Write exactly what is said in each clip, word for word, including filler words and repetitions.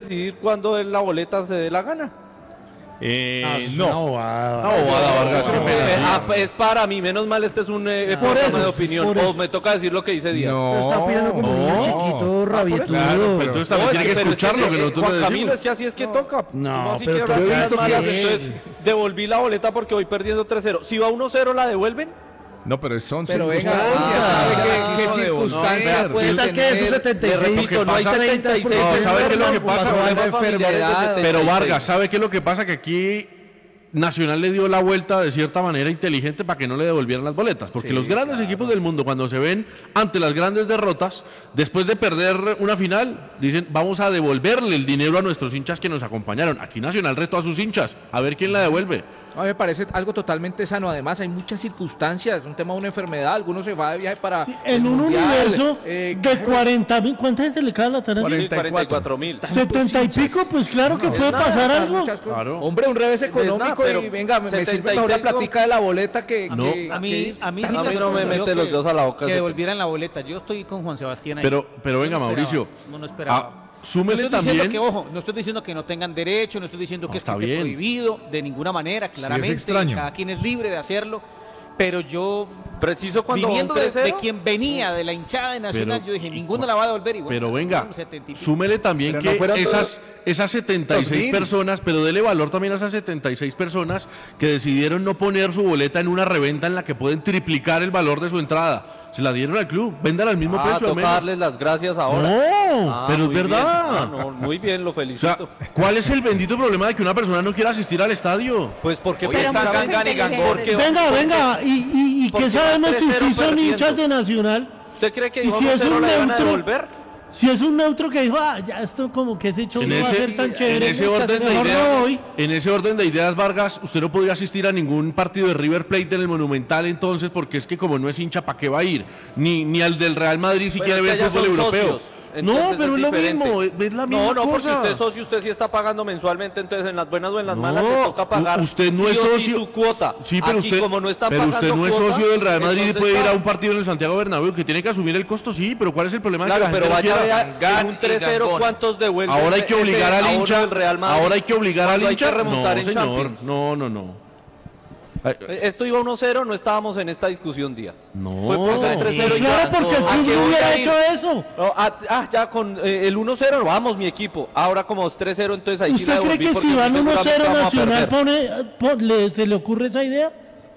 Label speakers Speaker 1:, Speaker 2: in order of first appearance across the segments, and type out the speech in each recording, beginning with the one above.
Speaker 1: decidir cuándo la boleta se dé la gana.
Speaker 2: Eh,
Speaker 3: Ah, es
Speaker 2: no.
Speaker 3: una bobada.
Speaker 2: No, bobada, Vargas, qué pena.
Speaker 1: Eh, ah, es para mí, menos mal este es un eh,
Speaker 3: Por
Speaker 1: programa
Speaker 3: eso,
Speaker 1: de opinión.
Speaker 3: por eso.
Speaker 1: O me toca decir lo que dice Díaz.
Speaker 2: No.
Speaker 4: Pero está opinando como un niño
Speaker 2: no.
Speaker 4: chiquito, rabietudo.
Speaker 2: Claro, pero entonces también
Speaker 1: No,
Speaker 2: tiene que
Speaker 1: pero es
Speaker 2: escuchar lo que
Speaker 1: eh,
Speaker 2: nosotros
Speaker 1: Juan
Speaker 2: le
Speaker 1: Camilo,
Speaker 2: decimos.
Speaker 1: es que así es que toca.
Speaker 4: No,
Speaker 1: ¿Cómo así
Speaker 4: pero
Speaker 1: que
Speaker 4: tú
Speaker 1: hablar
Speaker 4: has
Speaker 1: cosas
Speaker 4: visto
Speaker 1: malas?
Speaker 4: que-
Speaker 1: Entonces, devolví la boleta porque voy perdiendo tres cero. Si va uno cero, ¿la devuelven?
Speaker 5: No, pero son
Speaker 3: Pero venga,
Speaker 5: circunstancias.
Speaker 3: ¿sabe
Speaker 1: Ah,
Speaker 3: qué, qué
Speaker 5: no,
Speaker 3: circunstancia
Speaker 5: no,
Speaker 3: puede
Speaker 4: ¿Qué tal que esos
Speaker 3: tener?
Speaker 4: setenta y
Speaker 1: Le
Speaker 4: seis?
Speaker 1: repito, no hay
Speaker 2: pasa?
Speaker 1: setenta y seis.
Speaker 2: No, ¿sabe qué es lo que pasa?
Speaker 1: Problemas
Speaker 3: Una
Speaker 1: familiares de
Speaker 3: enfermedad.
Speaker 1: setenta y seis.
Speaker 2: Pero Vargas, ¿sabe qué es lo que pasa? Que aquí Nacional le dio la vuelta de cierta manera inteligente para que no le devolvieran las boletas. Porque
Speaker 3: Sí,
Speaker 2: los grandes
Speaker 3: claro.
Speaker 2: equipos del mundo, cuando se ven ante las grandes derrotas, después de perder una final, dicen, vamos a devolverle el dinero a nuestros hinchas que nos acompañaron. Aquí Nacional retó a sus hinchas, a ver quién la devuelve.
Speaker 3: A mí me parece algo totalmente sano. Además, hay muchas circunstancias. Un tema de una enfermedad. Algunos se va de viaje para.
Speaker 6: Sí, en
Speaker 3: el
Speaker 6: un
Speaker 3: mundial,
Speaker 6: universo
Speaker 3: eh,
Speaker 6: de cuarenta mil, ¿cuánta gente le cae a la tarea?
Speaker 1: Sí, cuarenta y cuatro mil.
Speaker 6: setenta y pico, pues claro que puede
Speaker 1: nada,
Speaker 6: pasar
Speaker 3: Para
Speaker 6: algo.
Speaker 3: muchas cosas.
Speaker 2: Claro.
Speaker 3: Hombre, un revés
Speaker 1: nada,
Speaker 3: económico
Speaker 1: pero
Speaker 3: y venga, me, me sirve
Speaker 1: setenta y
Speaker 3: mejor la
Speaker 1: seis no.
Speaker 3: platica de la boleta que...
Speaker 2: No.
Speaker 3: que-
Speaker 7: A mí,
Speaker 3: que-
Speaker 7: a mí
Speaker 1: A
Speaker 7: sí
Speaker 1: mí
Speaker 7: me
Speaker 1: no me
Speaker 7: sorprendió
Speaker 1: mete los
Speaker 7: que-
Speaker 1: dedos a la boca
Speaker 7: que
Speaker 1: ese
Speaker 7: devolvieran la boleta. Yo estoy con Juan Sebastián ahí.
Speaker 2: Pero, pero venga,
Speaker 7: No esperaba,
Speaker 2: Mauricio,
Speaker 7: No, no esperaba.
Speaker 2: ah, súmele
Speaker 7: no estoy diciendo
Speaker 2: también.
Speaker 7: que, ojo, no estoy diciendo que no tengan derecho, no estoy diciendo
Speaker 2: No,
Speaker 7: que, es que
Speaker 2: está
Speaker 7: esté
Speaker 2: bien.
Speaker 7: prohibido de ninguna manera, claramente.
Speaker 5: extraño.
Speaker 7: Cada quien es libre de hacerlo. Pero yo,
Speaker 1: Preciso cuando
Speaker 7: viniendo
Speaker 1: va un
Speaker 7: de, de
Speaker 1: tres cero.
Speaker 7: quien venía, de la hinchada de Nacional,
Speaker 2: Pero-
Speaker 7: yo dije, ninguno la va a devolver. Y bueno,
Speaker 2: Pero venga,
Speaker 7: setenta y pico.
Speaker 2: súmele también
Speaker 3: Pero no
Speaker 2: que
Speaker 3: fueron
Speaker 2: esas, esas setenta y seis
Speaker 3: dos mil.
Speaker 2: personas, pero dele valor también a esas setenta y seis personas que decidieron no poner su boleta en una reventa en la que pueden triplicar el valor de su entrada. Se la dieron al club, véndala al mismo
Speaker 1: Ah,
Speaker 2: precio al
Speaker 1: toca
Speaker 2: menos.
Speaker 1: darles las gracias ahora.
Speaker 2: No,
Speaker 1: Ah,
Speaker 2: pero es
Speaker 1: muy bien.
Speaker 2: verdad.
Speaker 1: Ah, no, muy bien, lo
Speaker 2: O sea,
Speaker 1: felicito.
Speaker 2: ¿cuál es el bendito problema de que una persona no quiera asistir al estadio?
Speaker 1: Pues porque
Speaker 8: Oye, están
Speaker 1: porque-
Speaker 8: gangan y gangan.
Speaker 1: porque-
Speaker 6: Venga,
Speaker 1: porque-
Speaker 6: venga, y, y, y
Speaker 1: porque
Speaker 6: qué
Speaker 1: va
Speaker 6: sabemos si
Speaker 1: tres cero
Speaker 6: sí son
Speaker 1: perdiendo.
Speaker 6: hinchas de Nacional.
Speaker 1: ¿Usted cree que
Speaker 6: Y
Speaker 1: dijo
Speaker 6: si
Speaker 1: uno
Speaker 6: es
Speaker 1: cero
Speaker 6: un
Speaker 1: la iban a
Speaker 6: neutro,
Speaker 1: devolver?
Speaker 6: Si es un neutro que dijo, ah, ya esto como que ese show
Speaker 2: En
Speaker 6: no va a
Speaker 2: ese,
Speaker 6: ser tan
Speaker 2: en
Speaker 6: chévere,
Speaker 2: ese orden de
Speaker 6: mejor no
Speaker 2: ideas,
Speaker 6: voy.
Speaker 2: en ese orden de ideas, Vargas, usted no podría asistir a ningún partido de River Plate en el Monumental entonces, porque es que como no es hincha, ¿para qué va a ir? Ni, ni al del Real Madrid si
Speaker 1: Bueno,
Speaker 2: quiere
Speaker 1: es que
Speaker 2: ver
Speaker 1: allá
Speaker 2: fútbol
Speaker 1: son
Speaker 2: europeo.
Speaker 1: socios, entonces
Speaker 2: No, pero es lo
Speaker 1: diferente.
Speaker 2: mismo, es es la misma
Speaker 1: No, no, porque
Speaker 2: cosa.
Speaker 1: usted es socio, usted sí está pagando mensualmente, entonces en las buenas o en las
Speaker 2: No,
Speaker 1: malas le toca pagar
Speaker 2: u- usted no
Speaker 1: sí
Speaker 2: es
Speaker 1: o sí
Speaker 2: socio.
Speaker 1: su cuota.
Speaker 2: Sí, pero
Speaker 1: Aquí,
Speaker 2: usted,
Speaker 1: como no está
Speaker 2: pero
Speaker 1: pagando
Speaker 2: usted no es
Speaker 1: cuota,
Speaker 2: socio del Real Madrid y
Speaker 1: entonces,
Speaker 2: puede ir a
Speaker 1: claro,
Speaker 2: un partido en el Santiago Bernabéu que tiene que asumir el costo, sí, pero ¿cuál es el problema de
Speaker 1: Claro,
Speaker 2: que la
Speaker 1: pero
Speaker 2: gente no
Speaker 1: vaya
Speaker 2: quiera?
Speaker 1: vea,
Speaker 8: Gan
Speaker 1: en un
Speaker 8: y
Speaker 1: tres cero,
Speaker 8: gangón.
Speaker 1: ¿cuántos devuelven
Speaker 2: Ahora hay que
Speaker 1: ese
Speaker 2: obligar al
Speaker 1: ahorro
Speaker 2: hincha,
Speaker 1: del Real Madrid?
Speaker 2: ahora hay que obligar al
Speaker 1: Cuando hay
Speaker 2: hincha.
Speaker 1: que remontar
Speaker 2: No,
Speaker 1: en
Speaker 2: señor,
Speaker 1: Champions.
Speaker 2: no, no, no.
Speaker 1: Esto iba uno cero, no estábamos en esta discusión, Díaz.
Speaker 2: No.
Speaker 1: Fue por ser tres cero y
Speaker 6: Claro,
Speaker 1: ya.
Speaker 6: porque el
Speaker 1: ¿A
Speaker 6: club
Speaker 1: qué
Speaker 6: no
Speaker 1: voy
Speaker 6: hubiera
Speaker 1: a ir?
Speaker 6: hecho eso.
Speaker 1: No, ah, ah, ya con eh, el uno cero, vamos, mi equipo. Ahora como es tres cero, entonces ahí sí la
Speaker 6: ¿Usted cree
Speaker 1: devolví
Speaker 6: que
Speaker 1: porque
Speaker 6: si van uno
Speaker 1: seguramente
Speaker 6: cero
Speaker 1: vamos a
Speaker 6: Nacional
Speaker 1: perder.
Speaker 6: pone, pon- le- se le ocurre esa idea?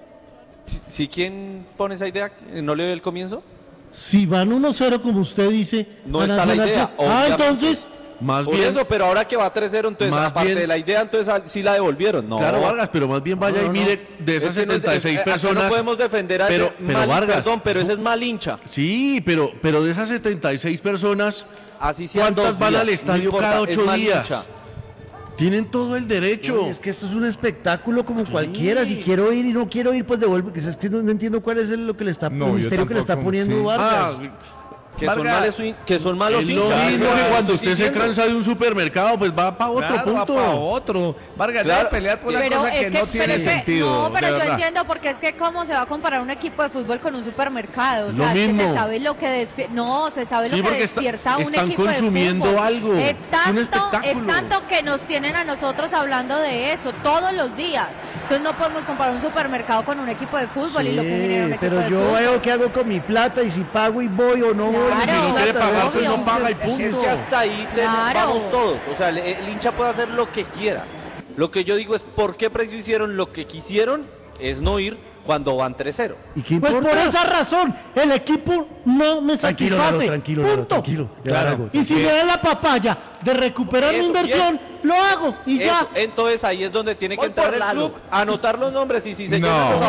Speaker 1: ¿Sí, quién pone esa idea? ¿No le dio el comienzo?
Speaker 6: Si van uno cero como usted dice,
Speaker 1: No
Speaker 6: a
Speaker 1: está la
Speaker 6: Nacional
Speaker 1: idea,
Speaker 6: se- Ah,
Speaker 1: obviamente.
Speaker 6: entonces,
Speaker 2: Más
Speaker 1: Por
Speaker 2: bien,
Speaker 1: eso, pero ahora que va tres cero, entonces
Speaker 2: Más
Speaker 1: aparte
Speaker 2: bien-
Speaker 1: de la idea, entonces ah, sí la devolvieron. No.
Speaker 2: claro, Vargas, pero más bien vaya
Speaker 1: No,
Speaker 2: y
Speaker 1: no,
Speaker 2: mire de esas
Speaker 1: Es que no es-
Speaker 2: setenta y seis
Speaker 1: es- acá
Speaker 2: personas.
Speaker 1: no podemos defender a
Speaker 2: pero,
Speaker 1: ese
Speaker 2: pero
Speaker 1: mal,
Speaker 2: Vargas,
Speaker 1: perdón, pero ese es mal hincha.
Speaker 2: Sí, pero, pero de esas setenta y seis personas,
Speaker 1: Así sean
Speaker 2: ¿cuántas
Speaker 1: dos
Speaker 2: van
Speaker 1: días,
Speaker 2: al
Speaker 1: no
Speaker 2: estadio
Speaker 1: importa,
Speaker 2: cada
Speaker 1: es
Speaker 2: ocho
Speaker 1: mal
Speaker 2: días?
Speaker 1: hincha.
Speaker 2: Tienen todo el derecho.
Speaker 4: Oye, es que esto es un espectáculo como cualquiera. Si quiero ir y no quiero ir, pues devuelve. Que es que no, no entiendo cuál es el, lo que le está,
Speaker 5: No,
Speaker 4: el
Speaker 5: yo
Speaker 4: misterio que le está
Speaker 5: tampoco,
Speaker 4: poniendo
Speaker 5: sí.
Speaker 4: Vargas.
Speaker 2: Ah,
Speaker 1: Que son,
Speaker 2: Vargas,
Speaker 1: males, que son malos
Speaker 2: es lo
Speaker 1: hinchas.
Speaker 2: mismo que
Speaker 1: Vargas,
Speaker 2: cuando
Speaker 1: estoy
Speaker 2: usted se
Speaker 1: diciendo.
Speaker 2: cansa de un supermercado, pues va para otro
Speaker 5: Claro, va
Speaker 2: punto.
Speaker 5: pa' otro. Vargas,
Speaker 1: Claro.
Speaker 5: debe pelear por una
Speaker 9: Pero
Speaker 5: cosa
Speaker 9: es
Speaker 5: que,
Speaker 9: que,
Speaker 5: no
Speaker 9: pero
Speaker 5: tiene
Speaker 9: es que-
Speaker 5: sentido.
Speaker 9: no, pero
Speaker 5: de
Speaker 9: yo
Speaker 5: verdad.
Speaker 9: entiendo porque es que cómo se va a comparar un equipo de fútbol con un supermercado, o
Speaker 2: Lo
Speaker 9: sea, es que
Speaker 2: mismo.
Speaker 9: se sabe lo que despierta, no, se sabe
Speaker 2: Sí,
Speaker 9: lo que
Speaker 2: porque está-
Speaker 9: despierta un
Speaker 2: están
Speaker 9: equipo
Speaker 2: consumiendo
Speaker 9: de fútbol.
Speaker 2: algo.
Speaker 9: Es
Speaker 2: Es un
Speaker 9: tanto, es
Speaker 2: espectáculo.
Speaker 9: tanto que nos tienen a nosotros hablando de eso todos los días. Entonces no podemos comparar un supermercado con un equipo de fútbol y lo que genera un
Speaker 4: Sí,
Speaker 9: equipo
Speaker 4: pero
Speaker 9: de
Speaker 4: yo
Speaker 9: fútbol.
Speaker 4: veo qué hago con mi plata y si pago y voy o no voy.
Speaker 9: Claro.
Speaker 4: y
Speaker 9: Si no quiere
Speaker 4: plata,
Speaker 2: pagar,
Speaker 4: ¿no?
Speaker 2: pues no
Speaker 4: Obvio.
Speaker 2: paga y
Speaker 4: Es
Speaker 2: punto.
Speaker 4: que
Speaker 1: Es que hasta ahí te-
Speaker 9: Claro.
Speaker 1: vamos todos. O sea, el, el hincha puede hacer lo que quiera. Lo que yo digo es, ¿por qué precio hicieron lo que quisieron? Es no ir cuando van tres cero.
Speaker 4: ¿Y qué
Speaker 6: pues
Speaker 4: importa?
Speaker 6: por esa razón, el equipo no me
Speaker 4: Tranquilo, Lalo,
Speaker 6: satisface.
Speaker 4: tranquilo, Lalo,
Speaker 6: Punto.
Speaker 4: tranquilo. Ya
Speaker 5: Claro.
Speaker 4: hago.
Speaker 6: Y si me da la papaya de recuperar mi
Speaker 1: Eso,
Speaker 6: inversión, lo hago y ya.
Speaker 1: Eso, entonces ahí es donde tiene que
Speaker 9: Voy
Speaker 1: entrar
Speaker 9: por
Speaker 1: el
Speaker 9: Lalo.
Speaker 1: club, anotar los nombres y si se
Speaker 5: No.
Speaker 1: llenan los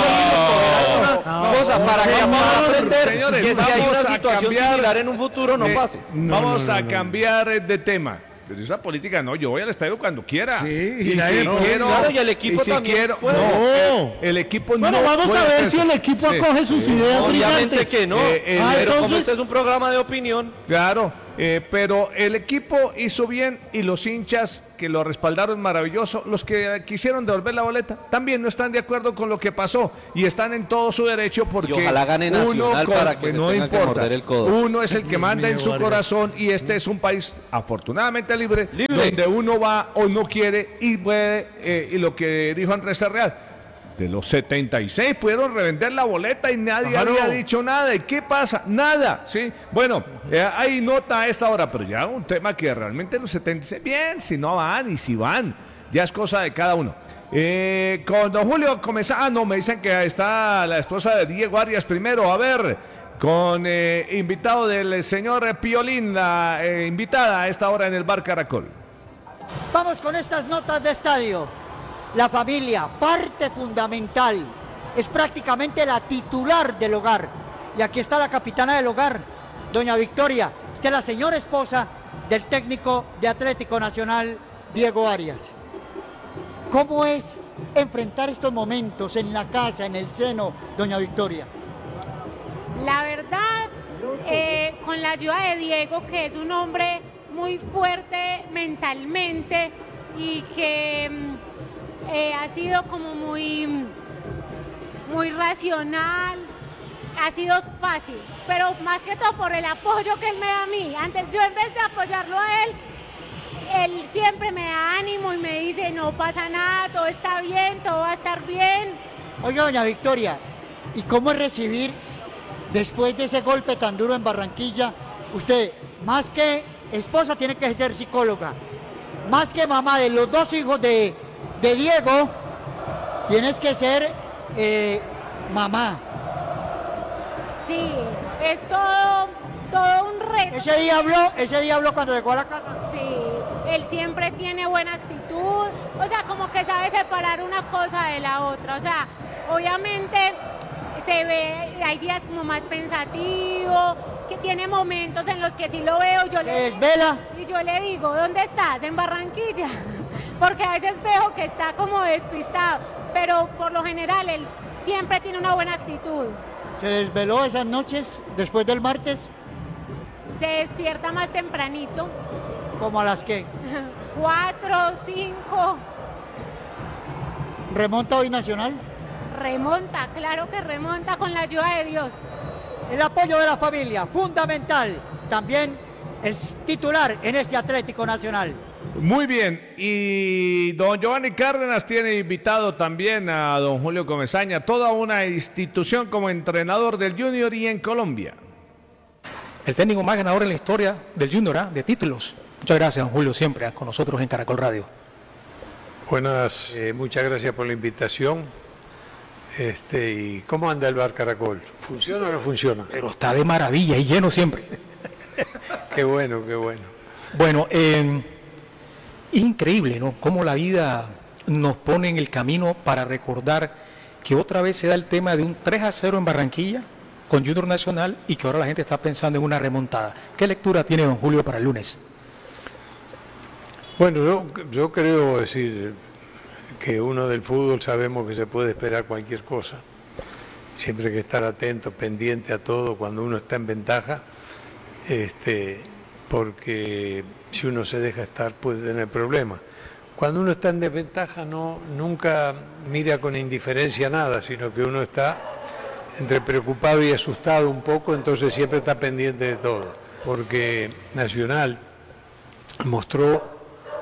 Speaker 1: ahorros, una cosa para que
Speaker 5: Señor,
Speaker 1: vamos a aprender
Speaker 5: señores,
Speaker 1: que si hay
Speaker 5: vamos
Speaker 1: una
Speaker 5: a
Speaker 1: situación
Speaker 5: cambiar
Speaker 1: similar en un futuro no
Speaker 5: Eh,
Speaker 1: pase.
Speaker 5: Vamos a cambiar eh, de tema. Pero esa política no, yo voy al estadio cuando quiera.
Speaker 4: Sí,
Speaker 5: y
Speaker 4: y nadie-
Speaker 5: si
Speaker 4: no,
Speaker 5: quiero,
Speaker 1: claro, y el equipo
Speaker 5: y si
Speaker 1: también
Speaker 5: quiero,
Speaker 1: puede.
Speaker 5: no, el equipo
Speaker 6: Bueno,
Speaker 5: no
Speaker 6: vamos
Speaker 5: puede
Speaker 6: a ver
Speaker 5: hacer
Speaker 6: si el
Speaker 5: eso.
Speaker 6: equipo
Speaker 5: Sí.
Speaker 6: acoge sus ideas
Speaker 1: Obviamente
Speaker 6: brillantes.
Speaker 1: que no.
Speaker 5: Eh, eh,
Speaker 6: Ah,
Speaker 1: pero como
Speaker 6: entonces-
Speaker 1: este es un programa de opinión,
Speaker 5: Claro, eh, pero el equipo hizo bien y los hinchas que lo respaldaron maravilloso, los que quisieron devolver la boleta también no están de acuerdo con lo que pasó y están en todo su derecho porque
Speaker 1: Y ojalá gane Nacional
Speaker 5: uno
Speaker 1: para que
Speaker 5: pues
Speaker 1: se
Speaker 5: no
Speaker 1: tenga que
Speaker 5: importa,
Speaker 1: morder el codo.
Speaker 5: uno es el que manda en su corazón y este es un país afortunadamente libre, donde uno va o no quiere y puede, eh, y lo que dijo Andrés Real, de los setenta y seis pudieron revender la boleta y nadie
Speaker 2: Claro.
Speaker 5: había dicho nada. ¿Y qué pasa? Nada, ¿sí? Bueno, eh, hay nota a esta hora, pero ya un tema que realmente los setenta y seis, bien, si no van y si van, ya es cosa de cada uno. Eh, con don Julio Comesaña, ah, no, me dicen que está la esposa de Diego Arias primero, a ver, con eh, invitado del señor Piolín, la eh, invitada a esta hora en el Bar Caracol.
Speaker 8: Vamos con estas notas de estadio. La familia, parte fundamental, es prácticamente la titular del hogar. Y aquí está la capitana del hogar, doña Victoria. Esta es la señora esposa del técnico de Atlético Nacional, Diego Arias. ¿Cómo es enfrentar estos momentos en la casa, en el seno, doña Victoria?
Speaker 10: La verdad, eh, con la ayuda de Diego, que es un hombre muy fuerte mentalmente y que eh, ha sido como muy, muy racional, ha sido fácil, pero más que todo por el apoyo que él me da a mí. Antes yo, en vez de apoyarlo a él, él siempre me da ánimo y me dice, no pasa nada, todo está bien, todo va a estar bien.
Speaker 8: Oiga, doña Victoria, ¿y cómo es recibir, después de ese golpe tan duro en Barranquilla, usted, más que esposa, tiene que ser psicóloga, más que mamá de los dos hijos de, de Diego, tienes que ser eh, mamá?
Speaker 10: Sí, es todo, todo un reto.
Speaker 8: ¿Ese día habló, ese día habló cuando llegó a la casa?
Speaker 10: Sí, él siempre tiene buena actitud, o sea, como que sabe separar una cosa de la otra, o sea, obviamente se ve, hay días como más pensativo, que tiene momentos en los que sí lo veo, yo
Speaker 8: ¿Se
Speaker 10: le
Speaker 8: desvela?
Speaker 10: y yo le digo, ¿dónde estás? En Barranquilla, porque a veces veo que está como despistado, pero por lo general él siempre tiene una buena actitud.
Speaker 8: ¿Se desveló esas noches después del martes?
Speaker 10: Se despierta más tempranito,
Speaker 8: ¿Como a las que?
Speaker 10: cuatro, cinco,
Speaker 8: ¿Remonta hoy Nacional?
Speaker 10: remonta, claro que remonta con la ayuda de Dios.
Speaker 8: El apoyo de la familia, fundamental. También es titular en este Atlético Nacional.
Speaker 5: Muy bien, y don Giovanni Cárdenas tiene invitado también a don Julio Comesaña, toda una institución como entrenador del Junior y en Colombia.
Speaker 11: El técnico más ganador en la historia del Junior, ¿eh? de títulos. Muchas gracias, don Julio, siempre ¿eh? con nosotros en Caracol Radio.
Speaker 12: Buenas, eh, muchas gracias por la invitación. Este, ¿y cómo anda el Bar Caracol? ¿Funciona o no funciona?
Speaker 11: Pero está de maravilla y lleno siempre.
Speaker 12: Qué bueno, qué bueno.
Speaker 11: Bueno, eh, es increíble, ¿no? Cómo la vida nos pone en el camino para recordar que otra vez se da el tema de un tres a cero en Barranquilla con Junior Nacional y que ahora la gente está pensando en una remontada. ¿Qué lectura tiene don Julio para el lunes?
Speaker 12: Bueno, yo, yo creo decir que uno del fútbol sabemos que se puede esperar cualquier cosa. Siempre hay que estar atento, pendiente a todo cuando uno está en ventaja, este, porque si uno se deja estar puede tener problemas. Cuando uno está en desventaja no, nunca mira con indiferencia nada, sino que uno está entre preocupado y asustado un poco, entonces siempre está pendiente de todo. Porque Nacional mostró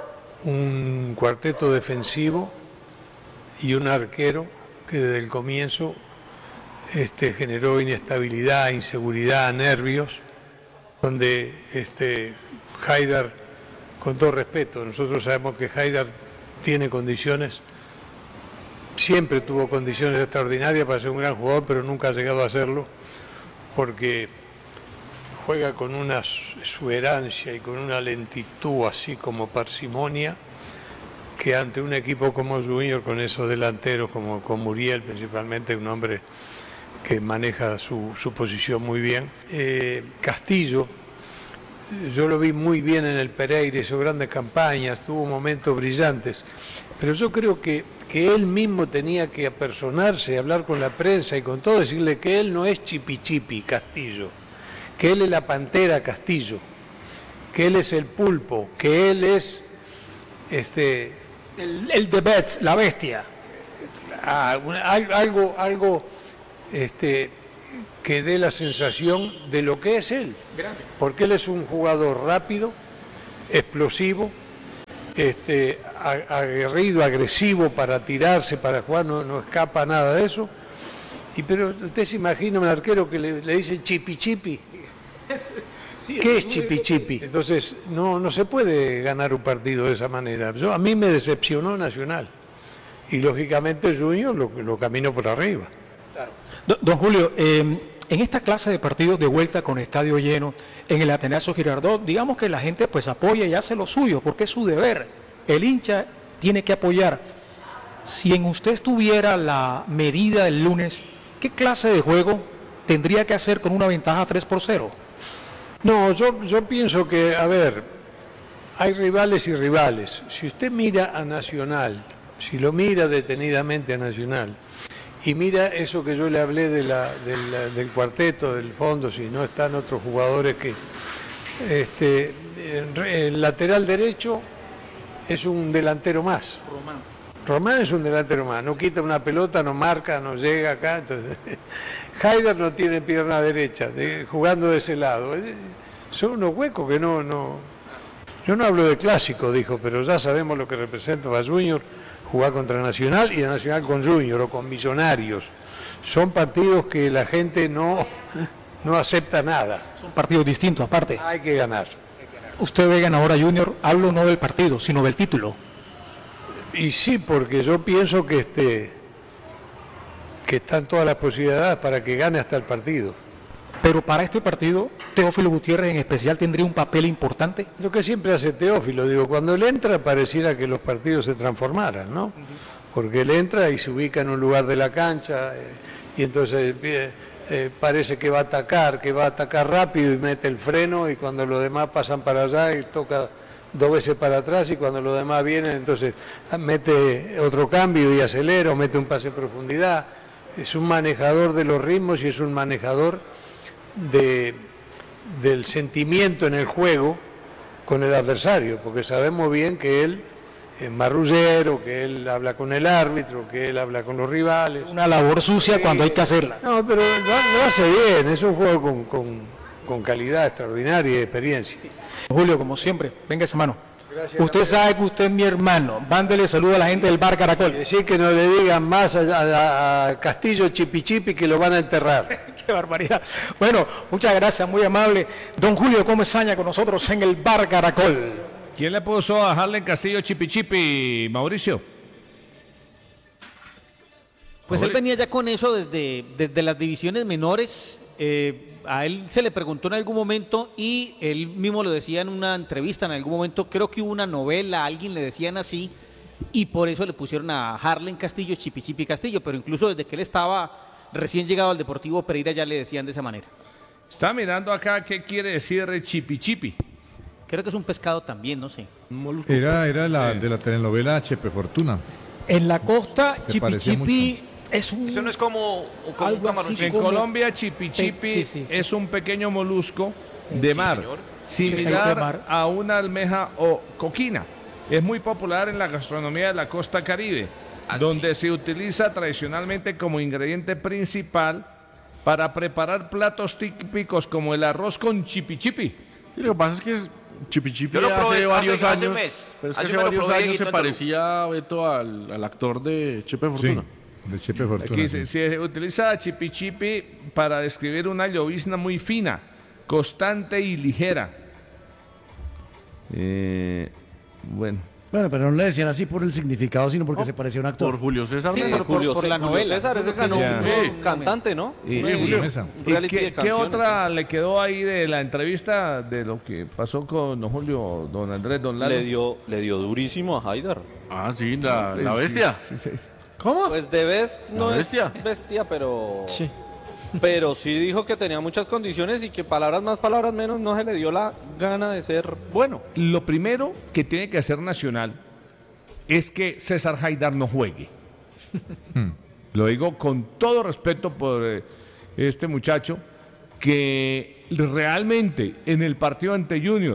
Speaker 12: un cuarteto defensivo y un arquero que desde el comienzo este, generó inestabilidad, inseguridad, nervios, donde este, Haidar, con todo respeto, nosotros sabemos que Haidar tiene condiciones, siempre tuvo condiciones extraordinarias para ser un gran jugador, pero nunca ha llegado a hacerlo, porque juega con una exuberancia y con una lentitud así como parsimonia, que ante un equipo como Junior, con esos delanteros, como con Muriel principalmente, un hombre que maneja su, su posición muy bien. Eh, Castillo, yo lo vi muy bien en el Pereira, hizo grandes campañas, tuvo momentos brillantes, pero yo creo que, que él mismo tenía que apersonarse, hablar con la prensa y con todo, decirle que él no es chipi chipi Castillo, que él es la Pantera Castillo, que él es el pulpo, que él es este
Speaker 11: El, el The Bets, la bestia.
Speaker 12: ah, una- al- algo, algo este, que dé la sensación de lo que es él. Porque él es un jugador rápido, explosivo, este, a- aguerrido, agresivo para tirarse, para jugar, no, no escapa nada de eso. Y pero usted se imagina un arquero que le, le dice chipi chipi. ¿Qué es chipi chipi? Entonces no, no se puede ganar un partido de esa manera. Yo, a mí me decepcionó Nacional. Y lógicamente Junior lo, lo caminó por arriba.
Speaker 11: Do- Don Julio, eh, en esta clase de partidos de vuelta con estadio lleno, en el Atenasio Girardot, digamos que la gente pues apoya y hace lo suyo, porque es su deber. El hincha tiene que apoyar. Si en usted estuviera la medida del lunes, ¿qué clase de juego tendría que hacer con una ventaja tres por cero?
Speaker 12: No, yo, yo pienso que, a ver, hay rivales y rivales. Si usted mira a Nacional, si lo mira detenidamente a Nacional, y mira eso que yo le hablé de la, del, del cuarteto, del fondo, si no están otros jugadores que... Este, el lateral derecho es un delantero más.
Speaker 7: Román.
Speaker 12: Román es un delantero más, no quita una pelota, no marca, no llega acá. Entonces, Haider no tiene pierna derecha, de- jugando de ese lado. Eh, Son unos huecos que no, no... Yo no hablo de clásico, dijo, pero ya sabemos lo que representa para Junior jugar contra Nacional y a Nacional con Junior o con Millonarios. Son partidos que la gente no, no acepta nada.
Speaker 11: Son partidos distintos, aparte.
Speaker 12: Hay que ganar.
Speaker 11: Usted ve ganador a Junior, hablo no del partido, sino del título.
Speaker 12: Y sí, porque yo pienso que este que están todas las posibilidades para que gane hasta el partido.
Speaker 11: Pero para este partido, Teófilo Gutiérrez en especial tendría un papel importante.
Speaker 12: Lo que siempre hace Teófilo, digo, cuando él entra pareciera que los partidos se transformaran, ¿no? Porque él entra y se ubica en un lugar de la cancha eh, y entonces eh, eh, parece que va a atacar, que va a atacar rápido y mete el freno y cuando los demás pasan para allá y toca dos veces para atrás y cuando los demás vienen entonces mete otro cambio y acelera o mete un pase en profundidad. Es un manejador de los ritmos y es un manejador de, del sentimiento en el juego con el adversario, porque sabemos bien que él es marrullero, que él habla con el árbitro, que él habla con los rivales.
Speaker 11: Una labor sucia cuando hay que hacerla.
Speaker 12: No, pero lo, lo hace bien, es un juego con, con, con calidad extraordinaria y experiencia.
Speaker 11: Julio, como siempre, venga esa mano.
Speaker 12: Gracias,
Speaker 11: Usted sabe que usted es mi hermano. Mándele saludo a la gente del Bar Caracol.
Speaker 12: Decir que no le digan más a, a- a Castillo Chipi Chipi que lo van a enterrar.
Speaker 11: Qué barbaridad. Bueno, muchas gracias, muy amable. Don Julio Comesaña con nosotros en el Bar Caracol.
Speaker 5: ¿Quién le puso a Harlen Castillo Chipi Chipi, Mauricio?
Speaker 7: Pues él venía ya con eso desde, desde las divisiones menores. eh, a él se le preguntó en algún momento y él mismo lo decía en una entrevista en algún momento, creo que hubo una novela, a alguien le decían así, y por eso le pusieron a Harlen Castillo Chipi Chipi Castillo, pero incluso desde que él estaba recién llegado al Deportivo Pereira ya le decían de esa manera.
Speaker 5: Está mirando acá qué quiere decir Chipi Chipi.
Speaker 7: Creo que es un pescado también, no sé.
Speaker 13: Era, era la, de la telenovela Chepe Fortuna.
Speaker 11: En la costa,
Speaker 13: Se
Speaker 11: Chipi
Speaker 13: parecía
Speaker 11: Chipi es un...
Speaker 14: Eso no es como, como
Speaker 11: Algo
Speaker 14: un camaroncito.
Speaker 5: En
Speaker 11: como-
Speaker 5: Colombia, Chipi Chipi
Speaker 11: Sí, sí, sí.
Speaker 5: es un pequeño molusco de
Speaker 14: Sí,
Speaker 5: mar,
Speaker 14: señor.
Speaker 5: similar
Speaker 11: de mar.
Speaker 5: a una almeja o coquina. Es muy popular en la gastronomía de la costa caribe,
Speaker 14: Ah,
Speaker 5: donde
Speaker 14: sí.
Speaker 5: se utiliza tradicionalmente como ingrediente principal para preparar platos típicos como el arroz con chipi chipi.
Speaker 2: Y lo que pasa es que es- Chipi Chipi
Speaker 14: Yo lo probé
Speaker 2: hace
Speaker 14: hace-
Speaker 2: varios
Speaker 14: hace
Speaker 2: años,
Speaker 14: mes.
Speaker 2: pero es que
Speaker 14: Hace
Speaker 2: hace
Speaker 14: mes lo
Speaker 2: varios
Speaker 14: probé,
Speaker 2: años
Speaker 14: Guito,
Speaker 2: se
Speaker 14: en Toluca.
Speaker 2: parecía, Beto, al, al actor de Chepe Fortuna.
Speaker 13: De Chepe Fortuna.
Speaker 5: Aquí
Speaker 13: sí.
Speaker 5: se, se utiliza chipi chipi para describir una llovizna muy fina, constante y ligera. Eh, bueno.
Speaker 4: Bueno, pero no le decían así por el significado, sino porque se parecía a un actor.
Speaker 2: Por Julio César.
Speaker 7: Sí,
Speaker 2: Mesa.
Speaker 7: por- por- por la
Speaker 1: Julio
Speaker 7: novela.
Speaker 1: César, ese ganó
Speaker 5: Ya.
Speaker 1: un
Speaker 5: Sí.
Speaker 1: cantante, ¿no?
Speaker 5: Y,
Speaker 13: Sí,
Speaker 5: y-
Speaker 13: Julio Mesa.
Speaker 5: ¿y
Speaker 1: reality
Speaker 5: qué,
Speaker 1: de
Speaker 5: qué
Speaker 1: canciones,
Speaker 5: otra le quedó ahí de la entrevista de lo que pasó con don Julio, don Andrés, don Lalo?
Speaker 1: Le dio, le dio durísimo a Haider.
Speaker 2: Ah, sí, la, la
Speaker 5: Sí,
Speaker 2: bestia.
Speaker 5: sí, sí, sí.
Speaker 6: ¿Cómo?
Speaker 1: Pues de best no
Speaker 2: La
Speaker 1: es
Speaker 2: bestia.
Speaker 1: bestia, pero
Speaker 6: Sí.
Speaker 1: pero sí dijo que tenía muchas condiciones y que palabras más, palabras menos no se le dio la gana de ser bueno.
Speaker 5: Lo primero que tiene que hacer Nacional es que César Haidar no juegue. Lo digo con todo respeto por eh, este muchacho que realmente en el partido ante Junior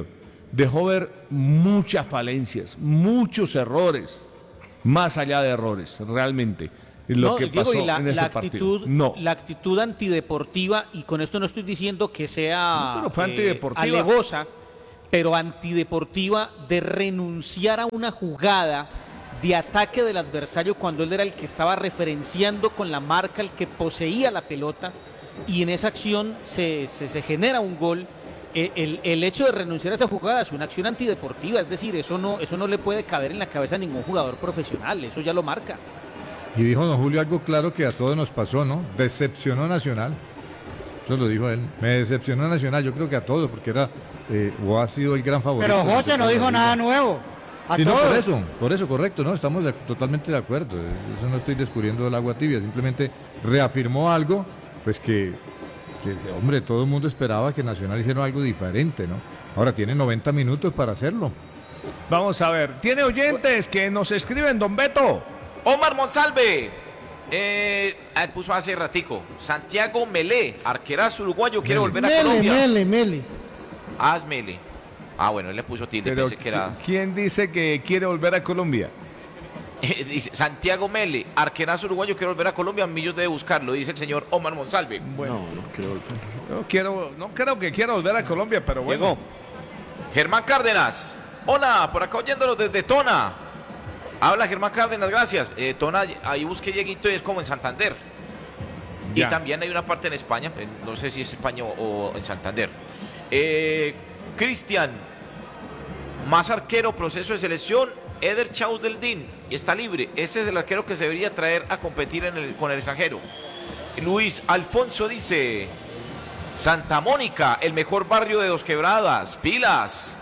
Speaker 5: dejó ver muchas falencias, muchos errores, más allá de errores, realmente. Lo
Speaker 7: No,
Speaker 5: que
Speaker 7: Diego,
Speaker 5: pasó
Speaker 7: y la,
Speaker 5: en ese
Speaker 7: la
Speaker 5: partido.
Speaker 7: actitud,
Speaker 5: No.
Speaker 7: la actitud antideportiva, y con esto no estoy diciendo que sea
Speaker 5: No, pero fue
Speaker 7: eh,
Speaker 5: antideportiva.
Speaker 7: alevosa, pero antideportiva de renunciar a una jugada de ataque del adversario cuando él era el que estaba referenciando con la marca, el que poseía la pelota, y en esa acción se, se, se genera un gol. El, el, el hecho de renunciar a esa jugada es una acción antideportiva, es decir, eso no, eso no le puede caber en la cabeza a ningún jugador profesional, eso ya lo marca.
Speaker 13: Y dijo don Julio algo claro que a todos nos pasó, ¿no? Decepcionó Nacional. Eso lo dijo él. Me decepcionó Nacional, yo creo que a todos, porque era eh, o ha sido el gran favorito.
Speaker 8: Pero José no dijo nada nuevo. A
Speaker 13: Sí, no,
Speaker 8: todos.
Speaker 13: por eso, por eso, correcto, no, estamos de- totalmente de acuerdo. Eso no estoy descubriendo el agua tibia, simplemente reafirmó algo, pues que, que, hombre, todo el mundo esperaba que Nacional hiciera algo diferente, ¿no? Ahora tiene noventa minutos para hacerlo.
Speaker 5: Vamos a ver, tiene oyentes que nos escriben, don Beto.
Speaker 14: Omar Monsalve, eh, ah, él puso hace ratico. Santiago Melé, arquerazo uruguayo, quiere volver a
Speaker 6: Mele,
Speaker 14: Colombia.
Speaker 6: mele, mele.
Speaker 14: Ah, es Mele. Ah, bueno, él le puso tilde,
Speaker 5: Pero,
Speaker 14: pensé que era...
Speaker 5: ¿quién dice que quiere volver a Colombia?
Speaker 14: Dice, Santiago Mele, arquerazo uruguayo, quiere volver a Colombia, Millos debe buscarlo, dice el señor Omar Monsalve.
Speaker 5: Bueno, no, quiero volver. No, quiero, no creo que quiera volver a Colombia, pero bueno.
Speaker 14: Llegó. Germán Cárdenas, hola, por acá oyéndonos desde Tona. Habla Germán Cárdenas, gracias. Eh, Tona, ahí busqué Dieguito y es como en Santander.
Speaker 5: Ya.
Speaker 14: Y también hay una parte en España, en- no sé si es España o, o en Santander. Eh, Cristian, más arquero, proceso de selección, Eder Chaudeldín, está libre. Ese es el arquero que se debería traer a competir en el- con el extranjero. Luis Alfonso dice, Santa Mónica, el mejor barrio de Dos Quebradas, pilas.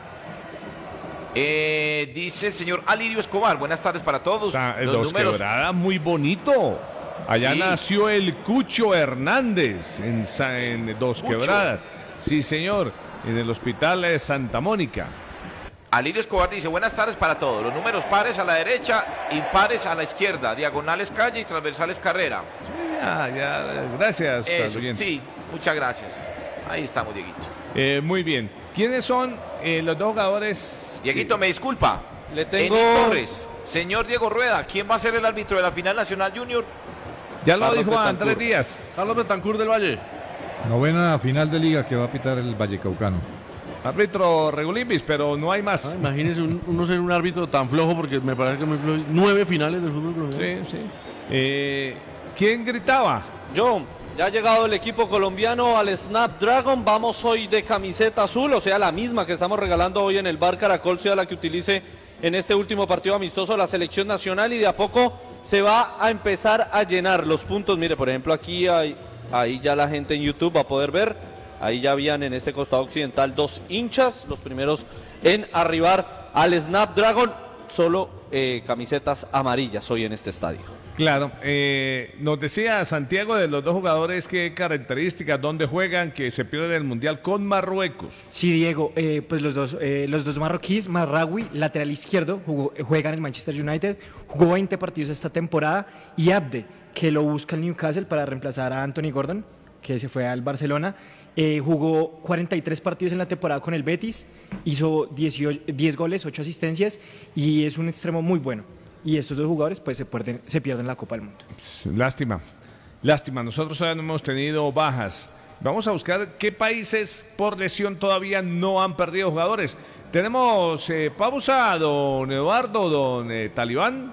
Speaker 14: Eh, dice el señor Alirio Escobar, buenas tardes para todos.
Speaker 5: Sa-
Speaker 14: Los
Speaker 5: Dos
Speaker 14: números-
Speaker 5: Quebradas, muy bonito. Allá
Speaker 14: Sí.
Speaker 5: nació el Cucho Hernández en, Sa- en Dos
Speaker 14: Cucho.
Speaker 5: Quebradas. Sí, señor, en el hospital de Santa Mónica.
Speaker 14: Alirio Escobar dice, buenas tardes para todos. Los números pares a la derecha, impares a la izquierda, diagonales calle y transversales carrera.
Speaker 5: Ya, ya, gracias. al
Speaker 14: Eso,
Speaker 5: oyente.
Speaker 14: sí, muchas gracias. Ahí estamos, Dieguito.
Speaker 5: Eh, muy bien. ¿Quiénes son eh, los dos jugadores?
Speaker 14: Dieguito, me disculpa.
Speaker 1: Le tengo-
Speaker 14: Eni Torres, señor Diego Rueda, ¿quién va a ser el árbitro de la final nacional junior?
Speaker 5: Ya lo
Speaker 2: Carlos
Speaker 5: dijo
Speaker 2: Betancur.
Speaker 5: Andrés Díaz.
Speaker 2: Carlos Betancur del Valle.
Speaker 13: Novena final de liga que va a pitar el Vallecaucano.
Speaker 5: Árbitro Regulimbis, pero no hay más.
Speaker 2: Ah, imagínese un- uno ser un árbitro tan flojo, porque me parece que es muy flojo. Nueve finales del fútbol colombiano.
Speaker 5: Sí, sí. Eh, ¿Quién gritaba?
Speaker 1: Yo, ya ha llegado el equipo colombiano al Snapdragon. Vamos hoy de camiseta azul, o sea, la misma que estamos regalando hoy en el Bar Caracol, sea la que utilice en este último partido amistoso la selección nacional, y de a poco se va a empezar a llenar los puntos. Mire, por ejemplo, aquí hay, ahí ya la gente en YouTube va a poder ver. Ahí ya habían en este costado occidental dos hinchas, los primeros en arribar al Snapdragon. Solo eh, camisetas amarillas hoy en este estadio.
Speaker 5: Claro, eh, nos decía Santiago de los dos jugadores qué características, dónde juegan, que se pierden el Mundial con Marruecos.
Speaker 15: Sí, Diego, eh, pues los dos, eh, los dos marroquíes, Marraoui, lateral izquierdo, jugó, juega en el Manchester United, jugó veinte partidos esta temporada, y Abde, que lo busca el Newcastle para reemplazar a Anthony Gordon, que se fue al Barcelona. Eh, jugó cuarenta y tres partidos en la temporada con el Betis, hizo dieciocho, diez goles, ocho asistencias, y es un extremo muy bueno. Y estos dos jugadores pues se pierden, se pierden la Copa del Mundo.
Speaker 5: Lástima, lástima. Nosotros todavía no hemos tenido bajas. Vamos a buscar qué países por lesión todavía no han perdido jugadores. Tenemos eh, pausa, don Eduardo, don eh, Talibán.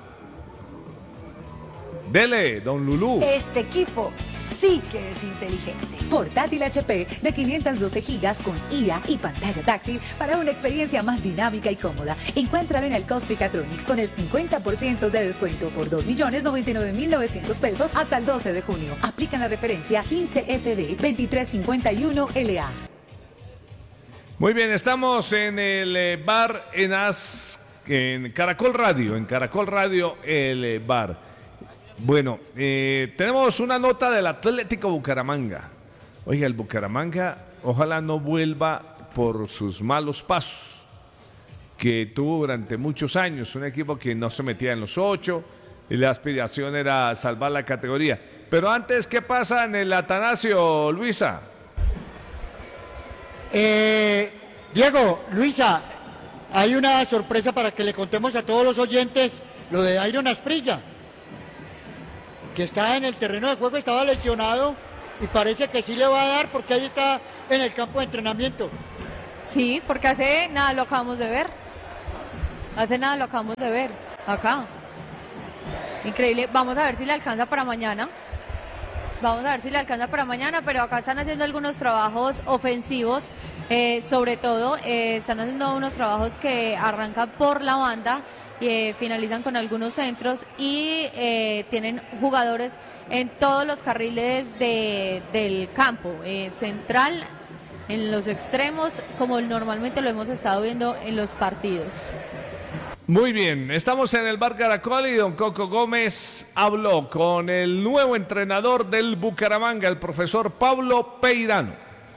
Speaker 5: Dele, don Lulú.
Speaker 16: Este equipo sí que es inteligente. Portátil H P de quinientos doce gigas con I A y pantalla táctil para una experiencia más dinámica y cómoda. Encuéntralo en el Costricatronics con el cincuenta por ciento de descuento por dos millones noventa y nueve mil novecientos pesos hasta el doce de junio. Aplican la referencia quince F B veintitrés cincuenta y uno L A.
Speaker 5: Muy bien, estamos en el eh, bar en, As, en Caracol Radio, en Caracol Radio el eh, bar. Bueno, eh, tenemos una nota del Atlético Bucaramanga. Oiga, el Bucaramanga ojalá no vuelva por sus malos pasos que tuvo durante muchos años. Un equipo que no se metía en los ocho y la aspiración era salvar la categoría. Pero antes, ¿qué pasa en el Atanasio, Luisa?
Speaker 8: Eh, Diego, Luisa, hay una sorpresa para que le contemos a todos los oyentes, lo de Iron Asprilla, que está en el terreno de juego, estaba lesionado y parece que sí le va a dar porque ahí está en el campo de entrenamiento.
Speaker 9: Sí, porque hace nada lo acabamos de ver. Hace nada lo acabamos de ver. Acá. Increíble. Vamos a ver si le alcanza para mañana. Vamos a ver si le alcanza para mañana, pero acá están haciendo algunos trabajos ofensivos. Eh, sobre todo, eh, están haciendo unos trabajos que arrancan por la banda y eh, finalizan con algunos centros y eh, tienen jugadores en todos los carriles de, del campo. Eh, central, en los extremos, como normalmente lo hemos estado viendo en los partidos.
Speaker 5: Muy bien, estamos en el Bar Caracol y don Coco Gómez habló con el nuevo entrenador del Bucaramanga, el profesor Pablo Peirano.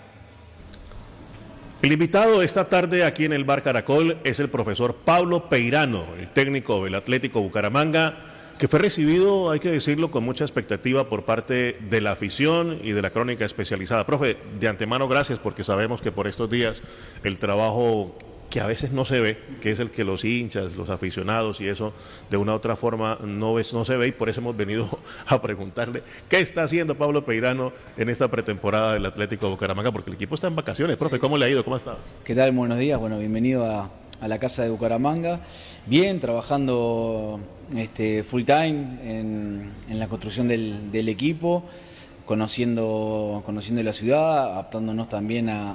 Speaker 17: El invitado esta tarde aquí en el Bar Caracol es el profesor Pablo Peirano, el técnico del Atlético Bucaramanga, que fue recibido, hay que decirlo, con mucha expectativa por parte de la afición y de la crónica especializada. Profe, de antemano gracias, porque sabemos que por estos días el trabajo que a veces no se ve, que es el que los hinchas, los aficionados y eso, de una u otra forma no, ves, no se ve, y por eso hemos venido a preguntarle qué está haciendo Pablo Peirano en esta pretemporada del Atlético Bucaramanga, porque el equipo está en vacaciones. Profe, ¿cómo le ha ido? ¿Cómo ha estado?
Speaker 18: ¿Qué tal? Buenos días, bueno, bienvenido a, a la casa de Bucaramanga. Bien, trabajando este, full time en, en la construcción del, del equipo, conociendo, conociendo la ciudad, adaptándonos también a,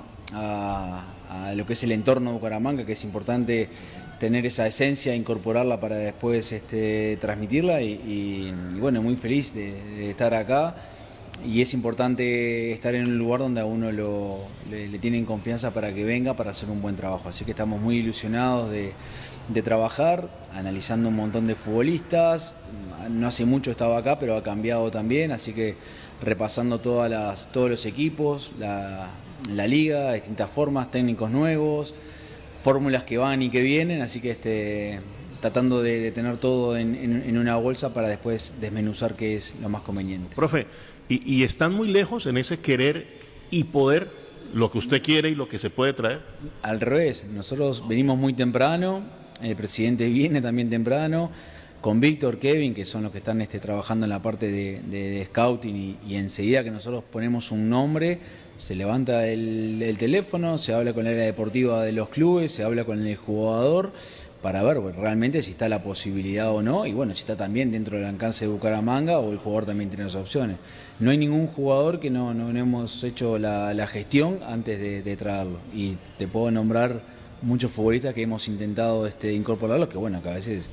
Speaker 18: a, a lo que es el entorno de Bucaramanga, que es importante tener esa esencia, incorporarla para después este, transmitirla y, y, y bueno, muy feliz de, de estar acá. Y es importante estar en un lugar donde a uno lo, le, le tienen confianza para que venga, para hacer un buen trabajo. Así que estamos muy ilusionados de, de trabajar, analizando un montón de futbolistas. No hace mucho estaba acá, pero ha cambiado también, así que repasando todas las, todos los equipos, la, la liga, distintas formas, técnicos nuevos, fórmulas que van y que vienen, así que este, tratando de, de tener todo en, en, en una bolsa para después desmenuzar qué es lo más conveniente.
Speaker 17: Profe, y, y están muy lejos en ese querer y poder lo que usted quiere y lo que se puede traer.
Speaker 18: Al revés, nosotros venimos muy temprano, el presidente viene también temprano, con Víctor, Kevin, que son los que están este, trabajando en la parte de, de, de scouting y, y enseguida que nosotros ponemos un nombre, se levanta el, el teléfono, se habla con la área deportiva de los clubes, se habla con el jugador para ver bueno, realmente si está la posibilidad o no, y bueno, si está también dentro del alcance de Bucaramanga o el jugador también tiene esas opciones. No hay ningún jugador que no, no, no hemos hecho la, la gestión antes de, de traerlo, y te puedo nombrar muchos futbolistas que hemos intentado este, incorporarlos, que bueno, que a veces